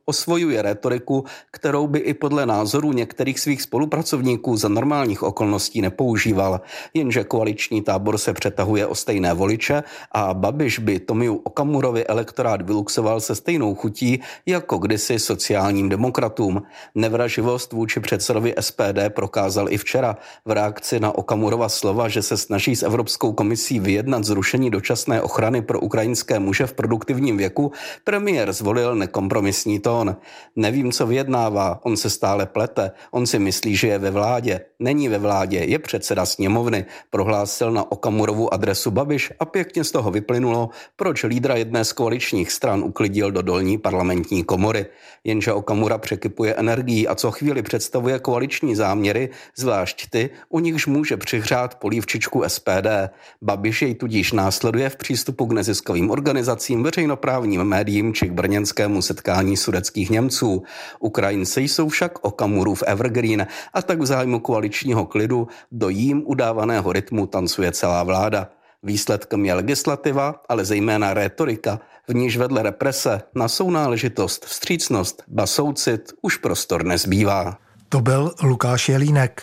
osvojuje rétoriku, kterou by i podle názorů některých svých spolupracovníků za normálních okolností nepoužíval. Jenže koaliční tábor se přetahuje o stejné voliče a Babiš by Tomiu Okamurovi elektorát vyluxoval se stejnou chutí jako kdysi sociálním demokratům. Nevraživost vůči předsedovi S P D prokázal i včera. V reakci na Okamurova slova, že se snaží s Evropskou komisí vyjednat zrušení dočasné ochrany pro ukrajinské muže v produktivním věku, premiér zvolil nekompromisní tón. Nevím, co vyjednává, on se stále plete, on si myslí, že je ve vládě. Není ve vládě, je předseda sněmovny, prohlásil na Okamurovu adresu Babiš a pěkně z toho vyplynulo, proč lídra jedné z koaličních stran uklidil do dolní parlamentní komory. Jenže Okamura překypuje energií a co chvíli představuje koaliční záměry, zvlášť ty, u nichž může přihřát polívčičku S P D. Babiš jej tudíž následuje v přístupu k neziskovým organizacím, veřejnoprávním médiím či k brněnskému setkání sudetských Němců. Ukrajinci jsou však Okamurův evergreen a tak v zájmu koaličního klidu do jím udávaného rytmu tancuje celá vláda. Výsledkem je legislativa, ale zejména rétorika, v níž vedle represe na sounáležitost, vstřícnost, ba soucit už prostor nezbývá. To byl Lukáš Jelínek.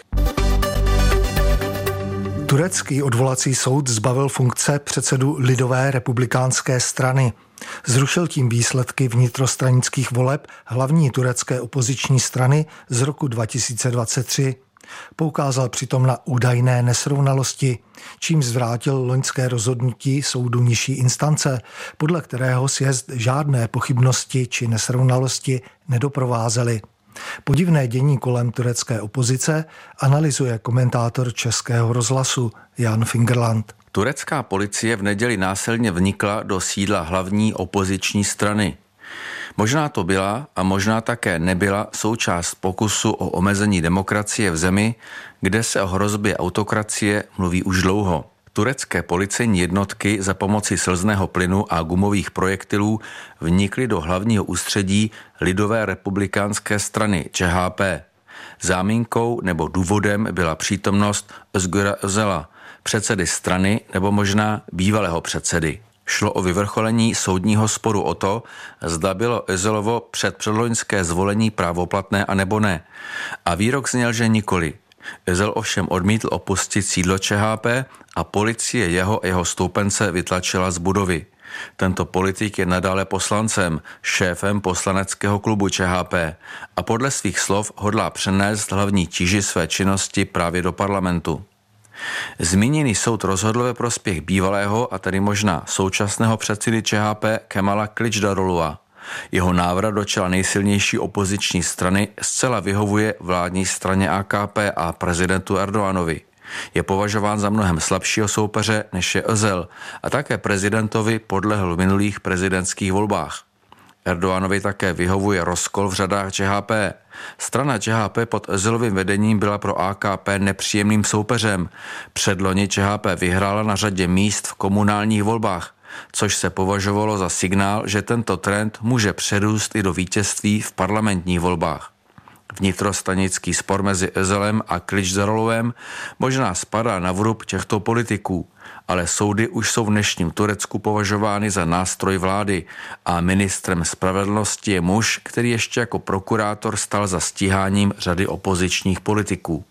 Turecký odvolací soud zbavil funkce předsedu Lidové republikánské strany. Zrušil tím výsledky vnitrostranických voleb hlavní turecké opoziční strany z roku dva tisíce dvacet tři. Poukázal přitom na údajné nesrovnalosti, čím zvrátil loňské rozhodnutí soudu nižší instance, podle kterého sjezd žádné pochybnosti či nesrovnalosti nedoprovázely. Podivné dění kolem turecké opozice analyzuje komentátor Českého rozhlasu Jan Fingerland. Turecká policie v neděli násilně vnikla do sídla hlavní opoziční strany. Možná to byla a možná také nebyla součást pokusu o omezení demokracie v zemi, kde se o hrozbě autokracie mluví už dlouho. Turecké policejní jednotky za pomoci slzného plynu a gumových projektilů vnikly do hlavního ústředí Lidové republikánské strany Č H P. Záminkou nebo důvodem byla přítomnost Özgura Özala, předsedy strany nebo možná bývalého předsedy. Šlo o vyvrcholení soudního sporu o to, zda bylo Özalovo předpředloňské zvolení právoplatné a nebo ne. A výrok zněl, že nikoli. Özal ovšem odmítl opustit sídlo Č H P a policie jeho a jeho stoupence vytlačila z budovy. Tento politik je nadále poslancem, šéfem poslaneckého klubu Č H P a podle svých slov hodlá přenést hlavní tíži své činnosti právě do parlamentu. Zmíněný soud rozhodl ve prospěch bývalého a tedy možná současného předsedy Č H P Kemala Kılıçdaroğlu'a. Jeho návrat do čela nejsilnější opoziční strany zcela vyhovuje vládní straně A K P a prezidentu Erdoganovi. Je považován za mnohem slabšího soupeře než je Özal a také prezidentovi podlehl v minulých prezidentských volbách. Erdoganovi také vyhovuje rozkol v řadách Č H P. Strana Č H P pod Özalovým vedením byla pro A K P nepříjemným soupeřem. Předloni Č H P vyhrála na řadě míst v komunálních volbách, což se považovalo za signál, že tento trend může přerůst i do vítězství v parlamentních volbách. Vnitrostanický spor mezi Özalem a Kılıçdaroğluem možná spadá na vrub těchto politiků, ale soudy už jsou v dnešním Turecku považovány za nástroj vlády a ministrem spravedlnosti je muž, který ještě jako prokurátor stal za stíháním řady opozičních politiků.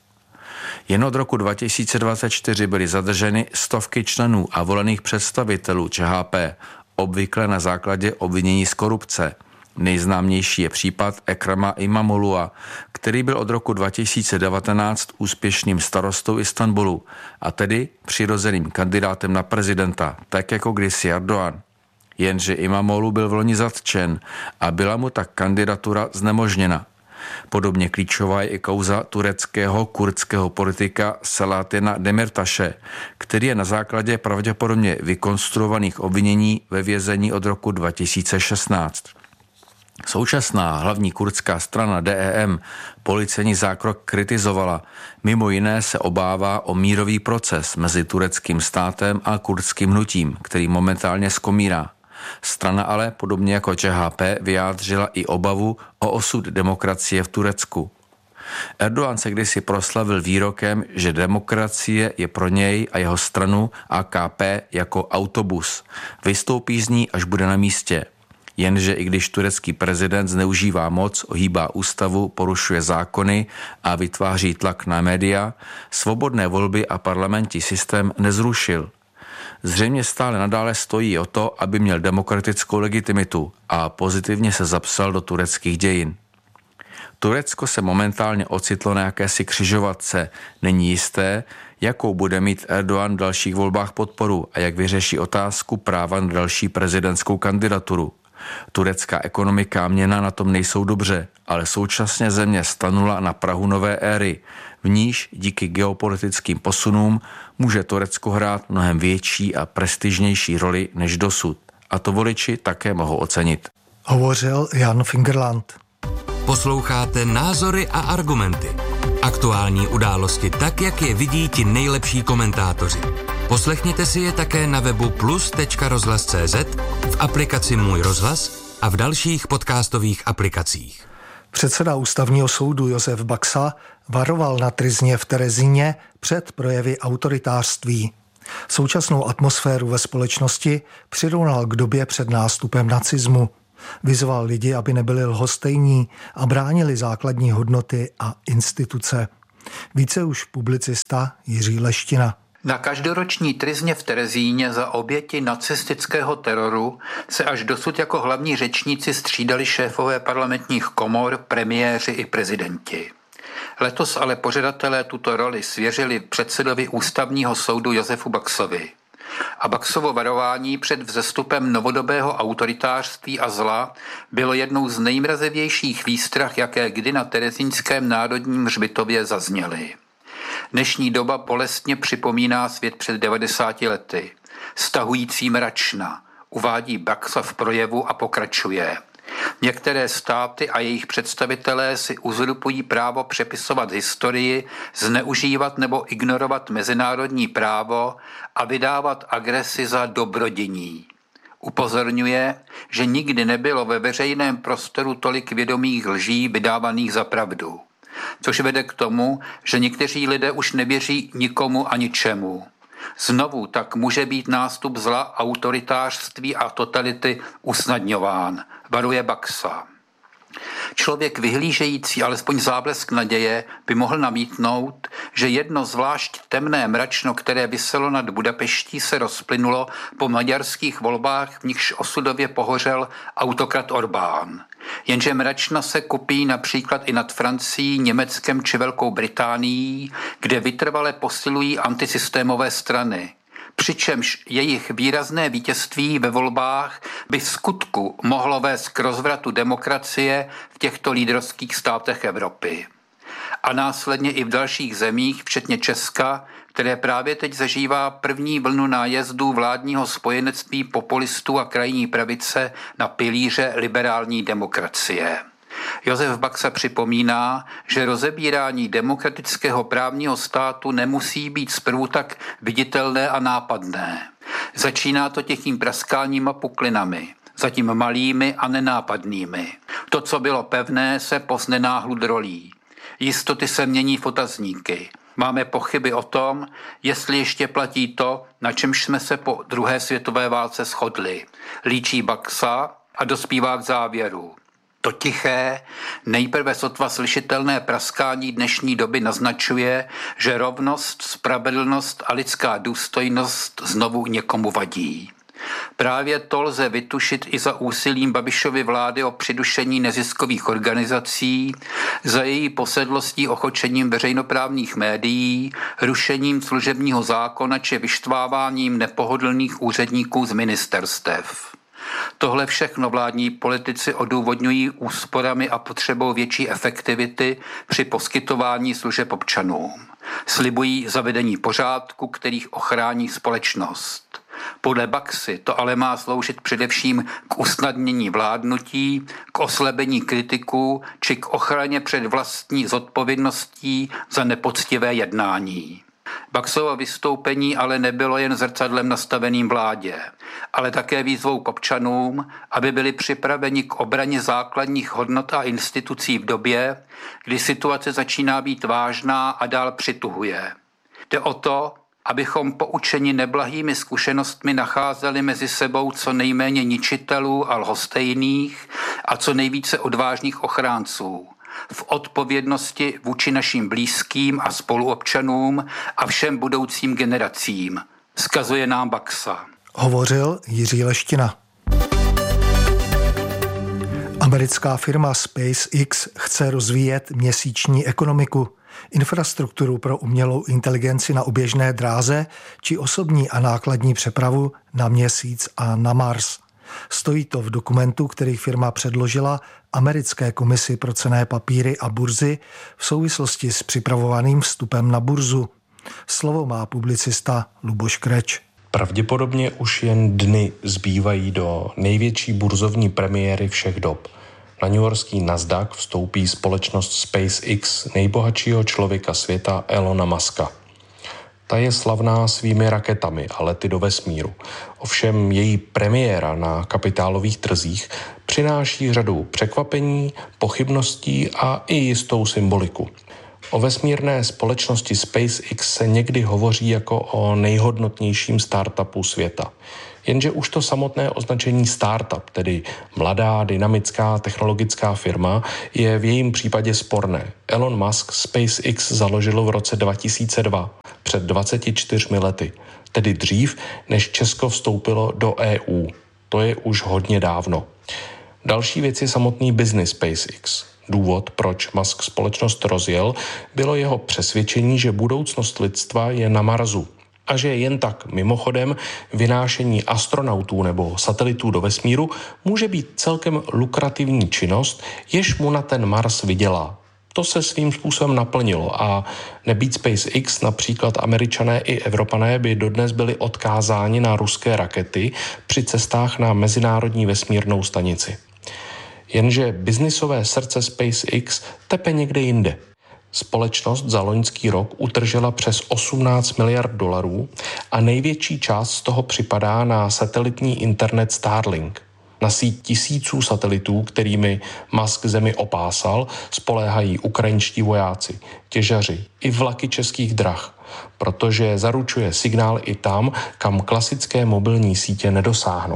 Jen od roku dva tisíce dvacet čtyři byly zadrženy stovky členů a volených představitelů Č H P, obvykle na základě obvinění z korupce. Nejznámější je případ Ekrema İmamoğlu'a, který byl od roku dva tisíce devatenáct úspěšným starostou Istanbulu a tedy přirozeným kandidátem na prezidenta, tak jako kdysi Erdogan. Jenže İmamoğlu byl vloni zatčen a byla mu tak kandidatura znemožněna. Podobně klíčová je i kauza tureckého kurdského politika Selahattina Demirtaše, který je na základě pravděpodobně vykonstruovaných obvinění ve vězení od roku dva tisíce šestnáct. Současná hlavní kurdská strana D E M policejní zákrok kritizovala. Mimo jiné se obává o mírový proces mezi tureckým státem a kurdským hnutím, který momentálně skomírá. Strana ale, podobně jako Č H P, vyjádřila i obavu o osud demokracie v Turecku. Erdogan se kdysi proslavil výrokem, že demokracie je pro něj a jeho stranu A K P jako autobus. Vystoupí z ní, až bude na místě. Jenže i když turecký prezident zneužívá moc, ohýbá ústavu, porušuje zákony a vytváří tlak na média, svobodné volby a parlamentní systém nezrušil. Zřejmě stále nadále stojí o to, aby měl demokratickou legitimitu a pozitivně se zapsal do tureckých dějin. Turecko se momentálně ocitlo na jakési křižovatce. Není jisté, jakou bude mít Erdogan v dalších volbách podporu a jak vyřeší otázku práva na další prezidentskou kandidaturu. Turecká ekonomika a měna na tom nejsou dobře, ale současně země stanula na prahu nové éry, v níž díky geopolitickým posunům může Turecko hrát mnohem větší a prestižnější roli než dosud. A to voliči také mohou ocenit. Hovořil Jan Fingerland. Posloucháte Názory a argumenty. Aktuální události tak, jak je vidí ti nejlepší komentátoři. Poslechněte si je také na webu plus tečka rozhlas tečka cé zet, v aplikaci Můj rozhlas a v dalších podcastových aplikacích. Předseda ústavního soudu Josef Baxa varoval na tryzně v Terezíně před projevy autoritářství. Současnou atmosféru ve společnosti přirovnal k době před nástupem nacismu. Vyzval lidi, aby nebyli lhostejní a bránili základní hodnoty a instituce. Více už publicista Jiří Leština. Na každoroční tryzně v Terezíně za oběti nacistického teroru se až dosud jako hlavní řečníci střídali šéfové parlamentních komor, premiéři i prezidenti. Letos ale pořadatelé tuto roli svěřili předsedovi ústavního soudu Josefu Baxovi. A Baxovo varování před vzestupem novodobého autoritářství a zla bylo jednou z nejmrazivějších výstrah, jaké kdy na terezínském národním hřbitově zazněly. Dnešní doba bolestně připomíná svět před devadesáti lety. Stahující mračna, uvádí Baxa v projevu a pokračuje. Některé státy a jejich představitelé si uzurpují právo přepisovat historii, zneužívat nebo ignorovat mezinárodní právo a vydávat agresi za dobrodiní. Upozorňuje, že nikdy nebylo ve veřejném prostoru tolik vědomých lží vydávaných za pravdu. Což vede k tomu, že někteří lidé už nevěří nikomu a ničemu. Znovu tak může být nástup zla, autoritářství a totality usnadňován, varuje Baxa. Člověk vyhlížející alespoň záblesk naděje by mohl namítnout, že jedno zvlášť temné mračno, které viselo nad Budapeští, se rozplynulo po maďarských volbách, v nichž osudově pohořel autokrat Orbán. Jenže mračna se kupí například i nad Francií, Německem či Velkou Británií, kde vytrvale posilují antisystémové strany. Přičemž jejich výrazné vítězství ve volbách by v skutku mohlo vést k rozvratu demokracie v těchto lídrovských státech Evropy. A následně i v dalších zemích, včetně Česka, které právě teď zažívá první vlnu nájezdů vládního spojenectví populistů a krajní pravice na pilíře liberální demokracie. Josef Baxa připomíná, že rozebírání demokratického právního státu nemusí být zprvu tak viditelné a nápadné. Začíná to těchým praskáním a puklinami, zatím malými a nenápadnými. To, co bylo pevné, se poznenáhlu drolí. Jistoty se mění v otazníky. Máme pochyby o tom, jestli ještě platí to, na čemž jsme se po druhé světové válce shodli. Líčí Baxa a dospívá k závěru. To tiché, nejprve sotva slyšitelné praskání dnešní doby naznačuje, že rovnost, spravedlnost a lidská důstojnost znovu někomu vadí. Právě to lze vytušit i za úsilím Babišovy vlády o přidušení neziskových organizací, za její posedlostí ochočením veřejnoprávních médií, rušením služebního zákona či vyštváváním nepohodlných úředníků z ministerstev. Tohle všechno vládní politici odůvodňují úsporami a potřebou větší efektivity při poskytování služeb občanům. Slibují zavedení pořádku, kterých ochrání společnost. Podle Baxy to ale má sloužit především k usnadnění vládnutí, k oslabení kritiků či k ochraně před vlastní zodpovědností za nepoctivé jednání. Baxovo vystoupení ale nebylo jen zrcadlem nastaveným vládě, ale také výzvou k občanům, aby byli připraveni k obraně základních hodnot a institucí v době, kdy situace začíná být vážná a dál přituhuje. Jde o to, abychom poučeni neblahými zkušenostmi nacházeli mezi sebou co nejméně ničitelů a lhostejných a co nejvíce odvážných ochránců v odpovědnosti vůči našim blízkým a spoluobčanům a všem budoucím generacím, vzkazuje nám Baxa. Hovořil Jiří Leština. Americká firma SpaceX chce rozvíjet měsíční ekonomiku, infrastrukturu pro umělou inteligenci na oběžné dráze či osobní a nákladní přepravu na Měsíc a na Mars. Stojí to v dokumentu, který firma předložila Americké komisi pro cenné papíry a burzy v souvislosti s připravovaným vstupem na burzu. Slovo má publicista Luboš Kreč. Pravděpodobně už jen dny zbývají do největší burzovní premiéry všech dob. Na newyorský Nasdaq vstoupí společnost SpaceX nejbohatšího člověka světa Elona Muska. Ta je slavná svými raketami a lety do vesmíru. Ovšem její premiéra na kapitálových trzích přináší řadu překvapení, pochybností a i jistou symboliku. O vesmírné společnosti SpaceX se někdy hovoří jako o nejhodnotnějším startupu světa. Jenže už to samotné označení startup, tedy mladá, dynamická, technologická firma, je v jejím případě sporné. Elon Musk SpaceX založil v roce dva tisíce dva, před dvaceti čtyřmi lety, tedy dřív, než Česko vstoupilo do E U. To je už hodně dávno. Další věc je samotný business SpaceX. Důvod, proč Musk společnost rozjel, bylo jeho přesvědčení, že budoucnost lidstva je na Marsu a že jen tak mimochodem vynášení astronautů nebo satelitů do vesmíru může být celkem lukrativní činnost, jež mu na ten Mars vydělá. To se svým způsobem naplnilo a nebýt SpaceX, například Američané i Evropané by dodnes byli odkázáni na ruské rakety při cestách na mezinárodní vesmírnou stanici. Jenže biznisové srdce SpaceX tepe někde jinde. Společnost za loňský rok utržela přes osmnáct miliard dolarů a největší část z toho připadá na satelitní internet Starlink. Na síť tisíců satelitů, kterými Musk zemi opásal, spoléhají ukrajinští vojáci, těžaři i vlaky českých drah, protože zaručuje signál i tam, kam klasické mobilní sítě nedosáhnou.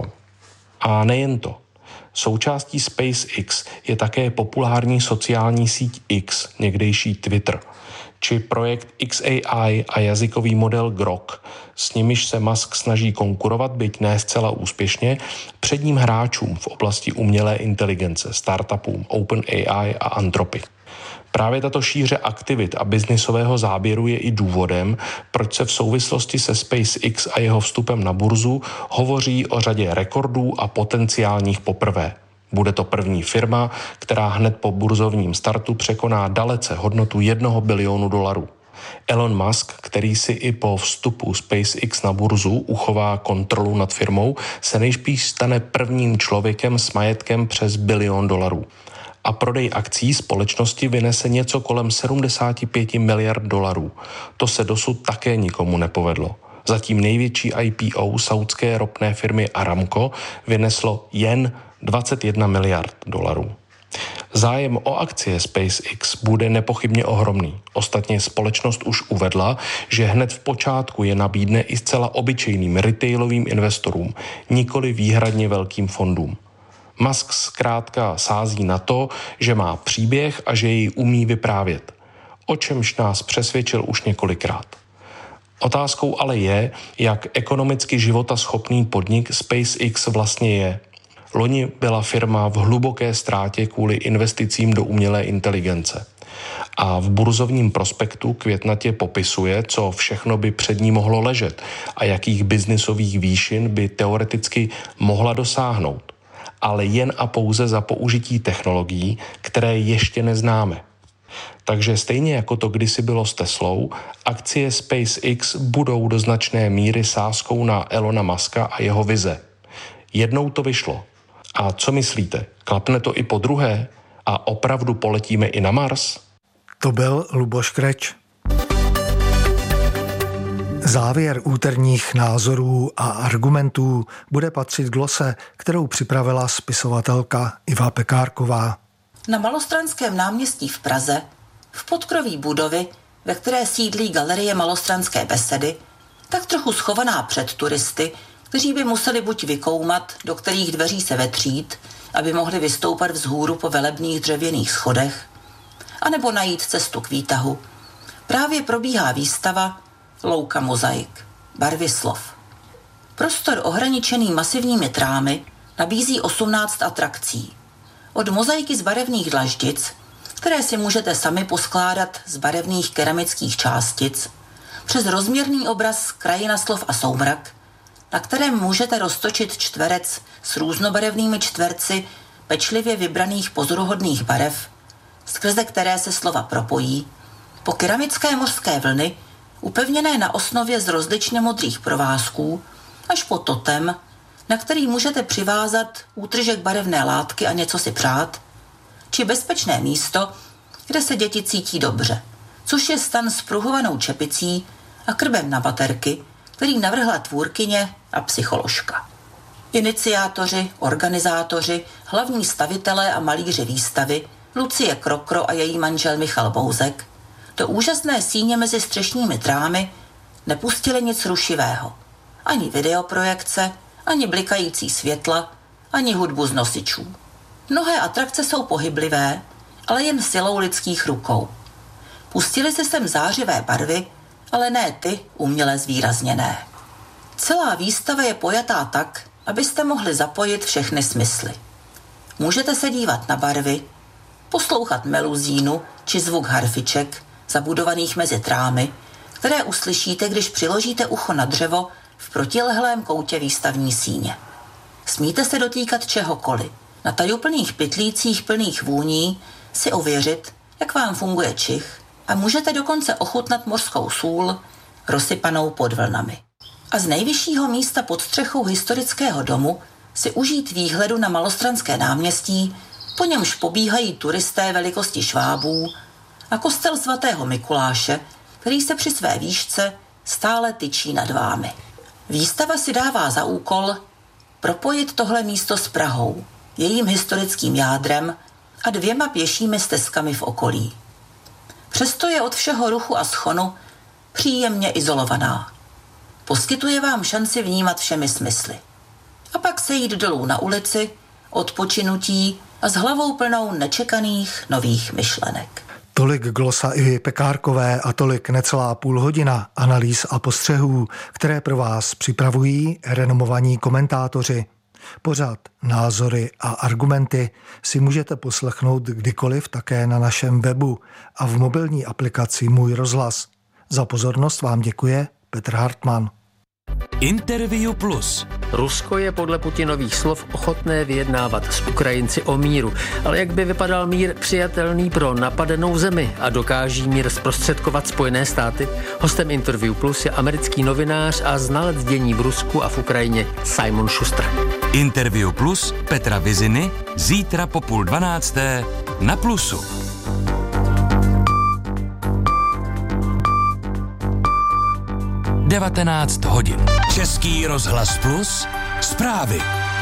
A nejen to. Součástí SpaceX je také populární sociální síť X, někdejší Twitter, či projekt X A I a jazykový model Grok, s nimiž se Musk snaží konkurovat, byť ne zcela úspěšně, předním hráčům v oblasti umělé inteligence, startupům OpenAI a Anthropic. Právě tato šíře aktivit a biznisového záběru je i důvodem, proč se v souvislosti se SpaceX a jeho vstupem na burzu hovoří o řadě rekordů a potenciálních poprvé. Bude to první firma, která hned po burzovním startu překoná dalece hodnotu jednoho bilionu dolarů. Elon Musk, který si i po vstupu SpaceX na burzu uchová kontrolu nad firmou, se nejspíš stane prvním člověkem s majetkem přes bilion dolarů. A prodej akcí společnosti vynese něco kolem sedmdesát pět miliard dolarů. To se dosud také nikomu nepovedlo. Zatím největší I P O saudské ropné firmy Aramco vyneslo jen dvacet jedna miliard dolarů. Zájem o akcie SpaceX bude nepochybně ohromný. Ostatně společnost už uvedla, že hned v počátku je nabídne i zcela obyčejným retailovým investorům, nikoli výhradně velkým fondům. Musk zkrátka sází na to, že má příběh a že jej umí vyprávět, o čemž nás přesvědčil už několikrát. Otázkou ale je, jak ekonomicky životaschopný podnik SpaceX vlastně je. Loni byla firma v hluboké ztrátě kvůli investicím do umělé inteligence. A v burzovním prospektu květnatě popisuje, co všechno by před ní mohlo ležet a jakých biznisových výšin by teoreticky mohla dosáhnout. Ale jen a pouze za použití technologií, které ještě neznáme. Takže stejně jako to kdysi bylo s Teslou, akcie SpaceX budou do značné míry sázkou na Elona Muska a jeho vize. Jednou to vyšlo. A co myslíte? Klapne to i po druhé? A opravdu poletíme i na Mars? To byl Luboš Kreč. Závěr úterních názorů a argumentů bude patřit glose, kterou připravila spisovatelka Iva Pekárková. Na Malostranském náměstí v Praze, v podkroví budovy, ve které sídlí Galerie Malostranské besedy, tak trochu schovaná před turisty, kteří by museli buď vykoumat, do kterých dveří se vetřít, aby mohli vystoupat vzhůru po velebných dřevěných schodech, anebo najít cestu k výtahu. Právě probíhá výstava Louka mozaik, barvy slov. Prostor ohraničený masivními trámy nabízí osmnáct atrakcí. Od mozaiky z barevných dlaždic, které si můžete sami poskládat z barevných keramických částic, přes rozměrný obraz Krajina slov a soumrak, na kterém můžete roztočit čtverec s různobarevnými čtverci pečlivě vybraných pozoruhodných barev, skrze které se slova propojí, po keramické mořské vlny, upevněné na osnově z rozličně modrých provázků, až po totem, na který můžete přivázat útržek barevné látky a něco si přát, či bezpečné místo, kde se děti cítí dobře, což je stan s pruhovanou čepicí a krbem na baterky, který navrhla tvůrkyně a psycholožka. Iniciátoři, organizátoři, hlavní stavitelé a malíři výstavy Lucie Krokro a její manžel Michal Bouzek do úžasné síně mezi střešními trámy nepustili nic rušivého. Ani videoprojekce, ani blikající světla, ani hudbu z nosičů. Mnohé atrakce jsou pohyblivé, ale jen silou lidských rukou. Pustili se sem zářivé barvy, ale ne ty uměle zvýrazněné. Celá výstava je pojatá tak, abyste mohli zapojit všechny smysly. Můžete se dívat na barvy, poslouchat meluzínu či zvuk harfiček, zabudovaných mezi trámy, které uslyšíte, když přiložíte ucho na dřevo v protilehlém koutě výstavní síně. Smíte se dotýkat čehokoliv, na tajuplných pytlících plných vůní si ověřit, jak vám funguje čich, a můžete dokonce ochutnat mořskou sůl rozsypanou pod vlnami. A z nejvyššího místa pod střechou historického domu si užít výhledu na Malostranské náměstí, po němž pobíhají turisté velikosti švábů, a kostel svatého Mikuláše, který se při své výšce stále tyčí nad vámi. Výstava si dává za úkol propojit tohle místo s Prahou, jejím historickým jádrem a dvěma pěšími stezkami v okolí. Přesto je od všeho ruchu a schonu příjemně izolovaná. Poskytuje vám šanci vnímat všemi smysly. A pak se jít dolů na ulici, odpočinutí a s hlavou plnou nečekaných nových myšlenek. Tolik Glosa Ivy Pekárkové a tolik necelá půl hodina analýz a postřehů, které pro vás připravují renomovaní komentátoři. Pořad Názory a argumenty si můžete poslechnout kdykoliv také na našem webu a v mobilní aplikaci Můj rozhlas. Za pozornost vám děkuje Petr Hartmann. Interview Plus. Rusko je podle Putinových slov ochotné vyjednávat s Ukrajinci o míru, ale jak by vypadal mír přijatelný pro napadenou zemi a dokáží mír zprostředkovat Spojené státy? Hostem Interview Plus je americký novinář a znalec dění v Rusku a v Ukrajině Simon Schuster. Interview Plus Petra Viziny zítra po půl dvanácté na Plusu. devatenáct hodin. Český rozhlas Plus. Zprávy.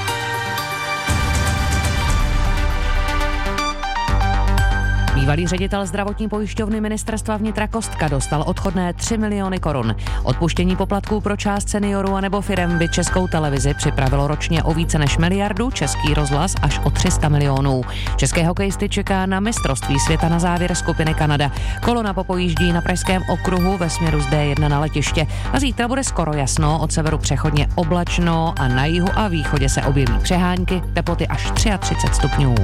Bývalý ředitel zdravotní pojišťovny ministerstva vnitra Kostka dostal odchodné tři miliony korun. Odpuštění poplatků pro část seniorů anebo firem by Českou televizi připravilo ročně o více než miliardu, Český rozhlas až o tři sta milionů. České hokejisty čeká na mistrovství světa na závěr skupiny Kanada. Kolona popojíždí na Pražském okruhu ve směru z D jedna na letiště. A zítra bude skoro jasno, od severu přechodně oblačno a na jihu a východě se objeví přehánky, teploty až třicet tři stupňů.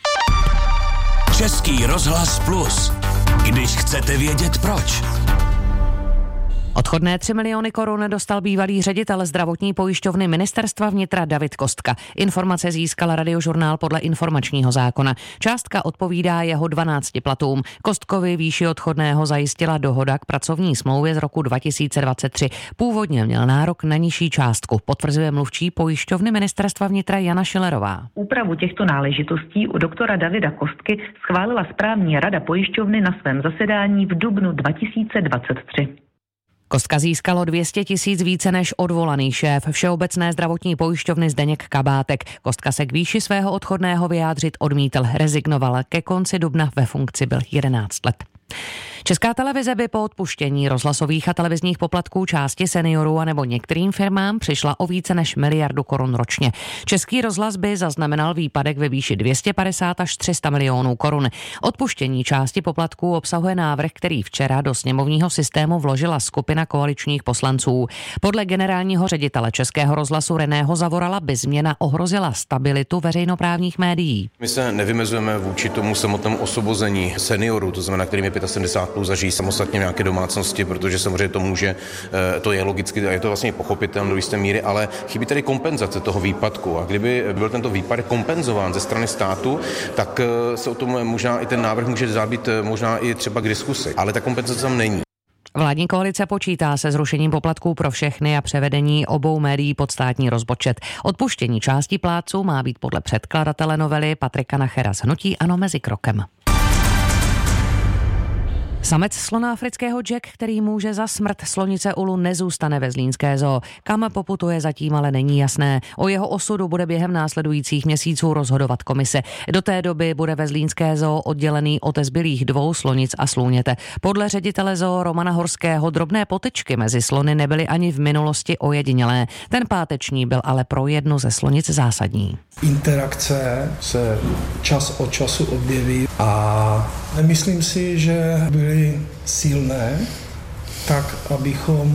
Český rozhlas Plus. Když chcete vědět proč. Odchodné tři miliony korun dostal bývalý ředitel zdravotní pojišťovny ministerstva vnitra David Kostka. Informace získal Radiožurnál podle informačního zákona. Částka odpovídá jeho dvanácti platům. Kostkovi výši odchodného zajistila dohoda k pracovní smlouvě z roku dva tisíce dvacet tři. Původně měl nárok na nižší částku, potvrzuje mluvčí pojišťovny ministerstva vnitra Jana Šilerová. Úpravu těchto náležitostí u doktora Davida Kostky schválila správní rada pojišťovny na svém zasedání v dubnu dva tisíce dvacet tři. Kostka získalo dvě stě tisíc více než odvolaný šéf Všeobecné zdravotní pojišťovny Zdeněk Kabátek. Kostka se k výši svého odchodného vyjádřit odmítl, rezignoval. Ke konci dubna ve funkci byl jedenáct let. Česká televize by po odpuštění rozhlasových a televizních poplatků části seniorů a nebo některým firmám přišla o více než miliardu korun ročně. Český rozhlas by zaznamenal výpadek ve výši dvě stě padesát až tři sta milionů korun. Odpuštění části poplatků obsahuje návrh, který včera do sněmovního systému vložila skupina koaličních poslanců. Podle generálního ředitele Českého rozhlasu Reného Zavorala by změna ohrozila stabilitu veřejnoprávních médií. My se nevymezujeme vůči tomu samotnému osvobození seniorů, to znamená, kterým je sedmdesát pět plus, zažijí samostatně v nějaké domácnosti, protože samozřejmě to může, to je logicky, a je to vlastně pochopitelné do jisté míry, ale chybí tady kompenzace toho výpadku. A kdyby byl tento výpadek kompenzován ze strany státu, tak se o tom možná i ten návrh může zábít možná i třeba k diskusi. Ale ta kompenzace tam není. Vládní koalice počítá se zrušením poplatků pro všechny a převedení obou médií pod státní rozpočet. Odpuštění částí plátců má být podle předkladatele novely Patrika Nachera z hnutí ANO mezi krokem. Samec slona afrického Jack, který může za smrt slonice Ulu, nezůstane ve zlínské zoo. Kam poputuje, zatím ale není jasné. O jeho osudu bude během následujících měsíců rozhodovat komise. Do té doby bude ve zlínské zoo oddělený od zbylých dvou slonic a slůněte. Podle ředitele zoo Romana Horského drobné potyčky mezi slony nebyly ani v minulosti ojedinělé. Ten páteční byl ale pro jednu ze slonic zásadní. Interakce se čas od času objeví a nemyslím si, že byly silné, tak abychom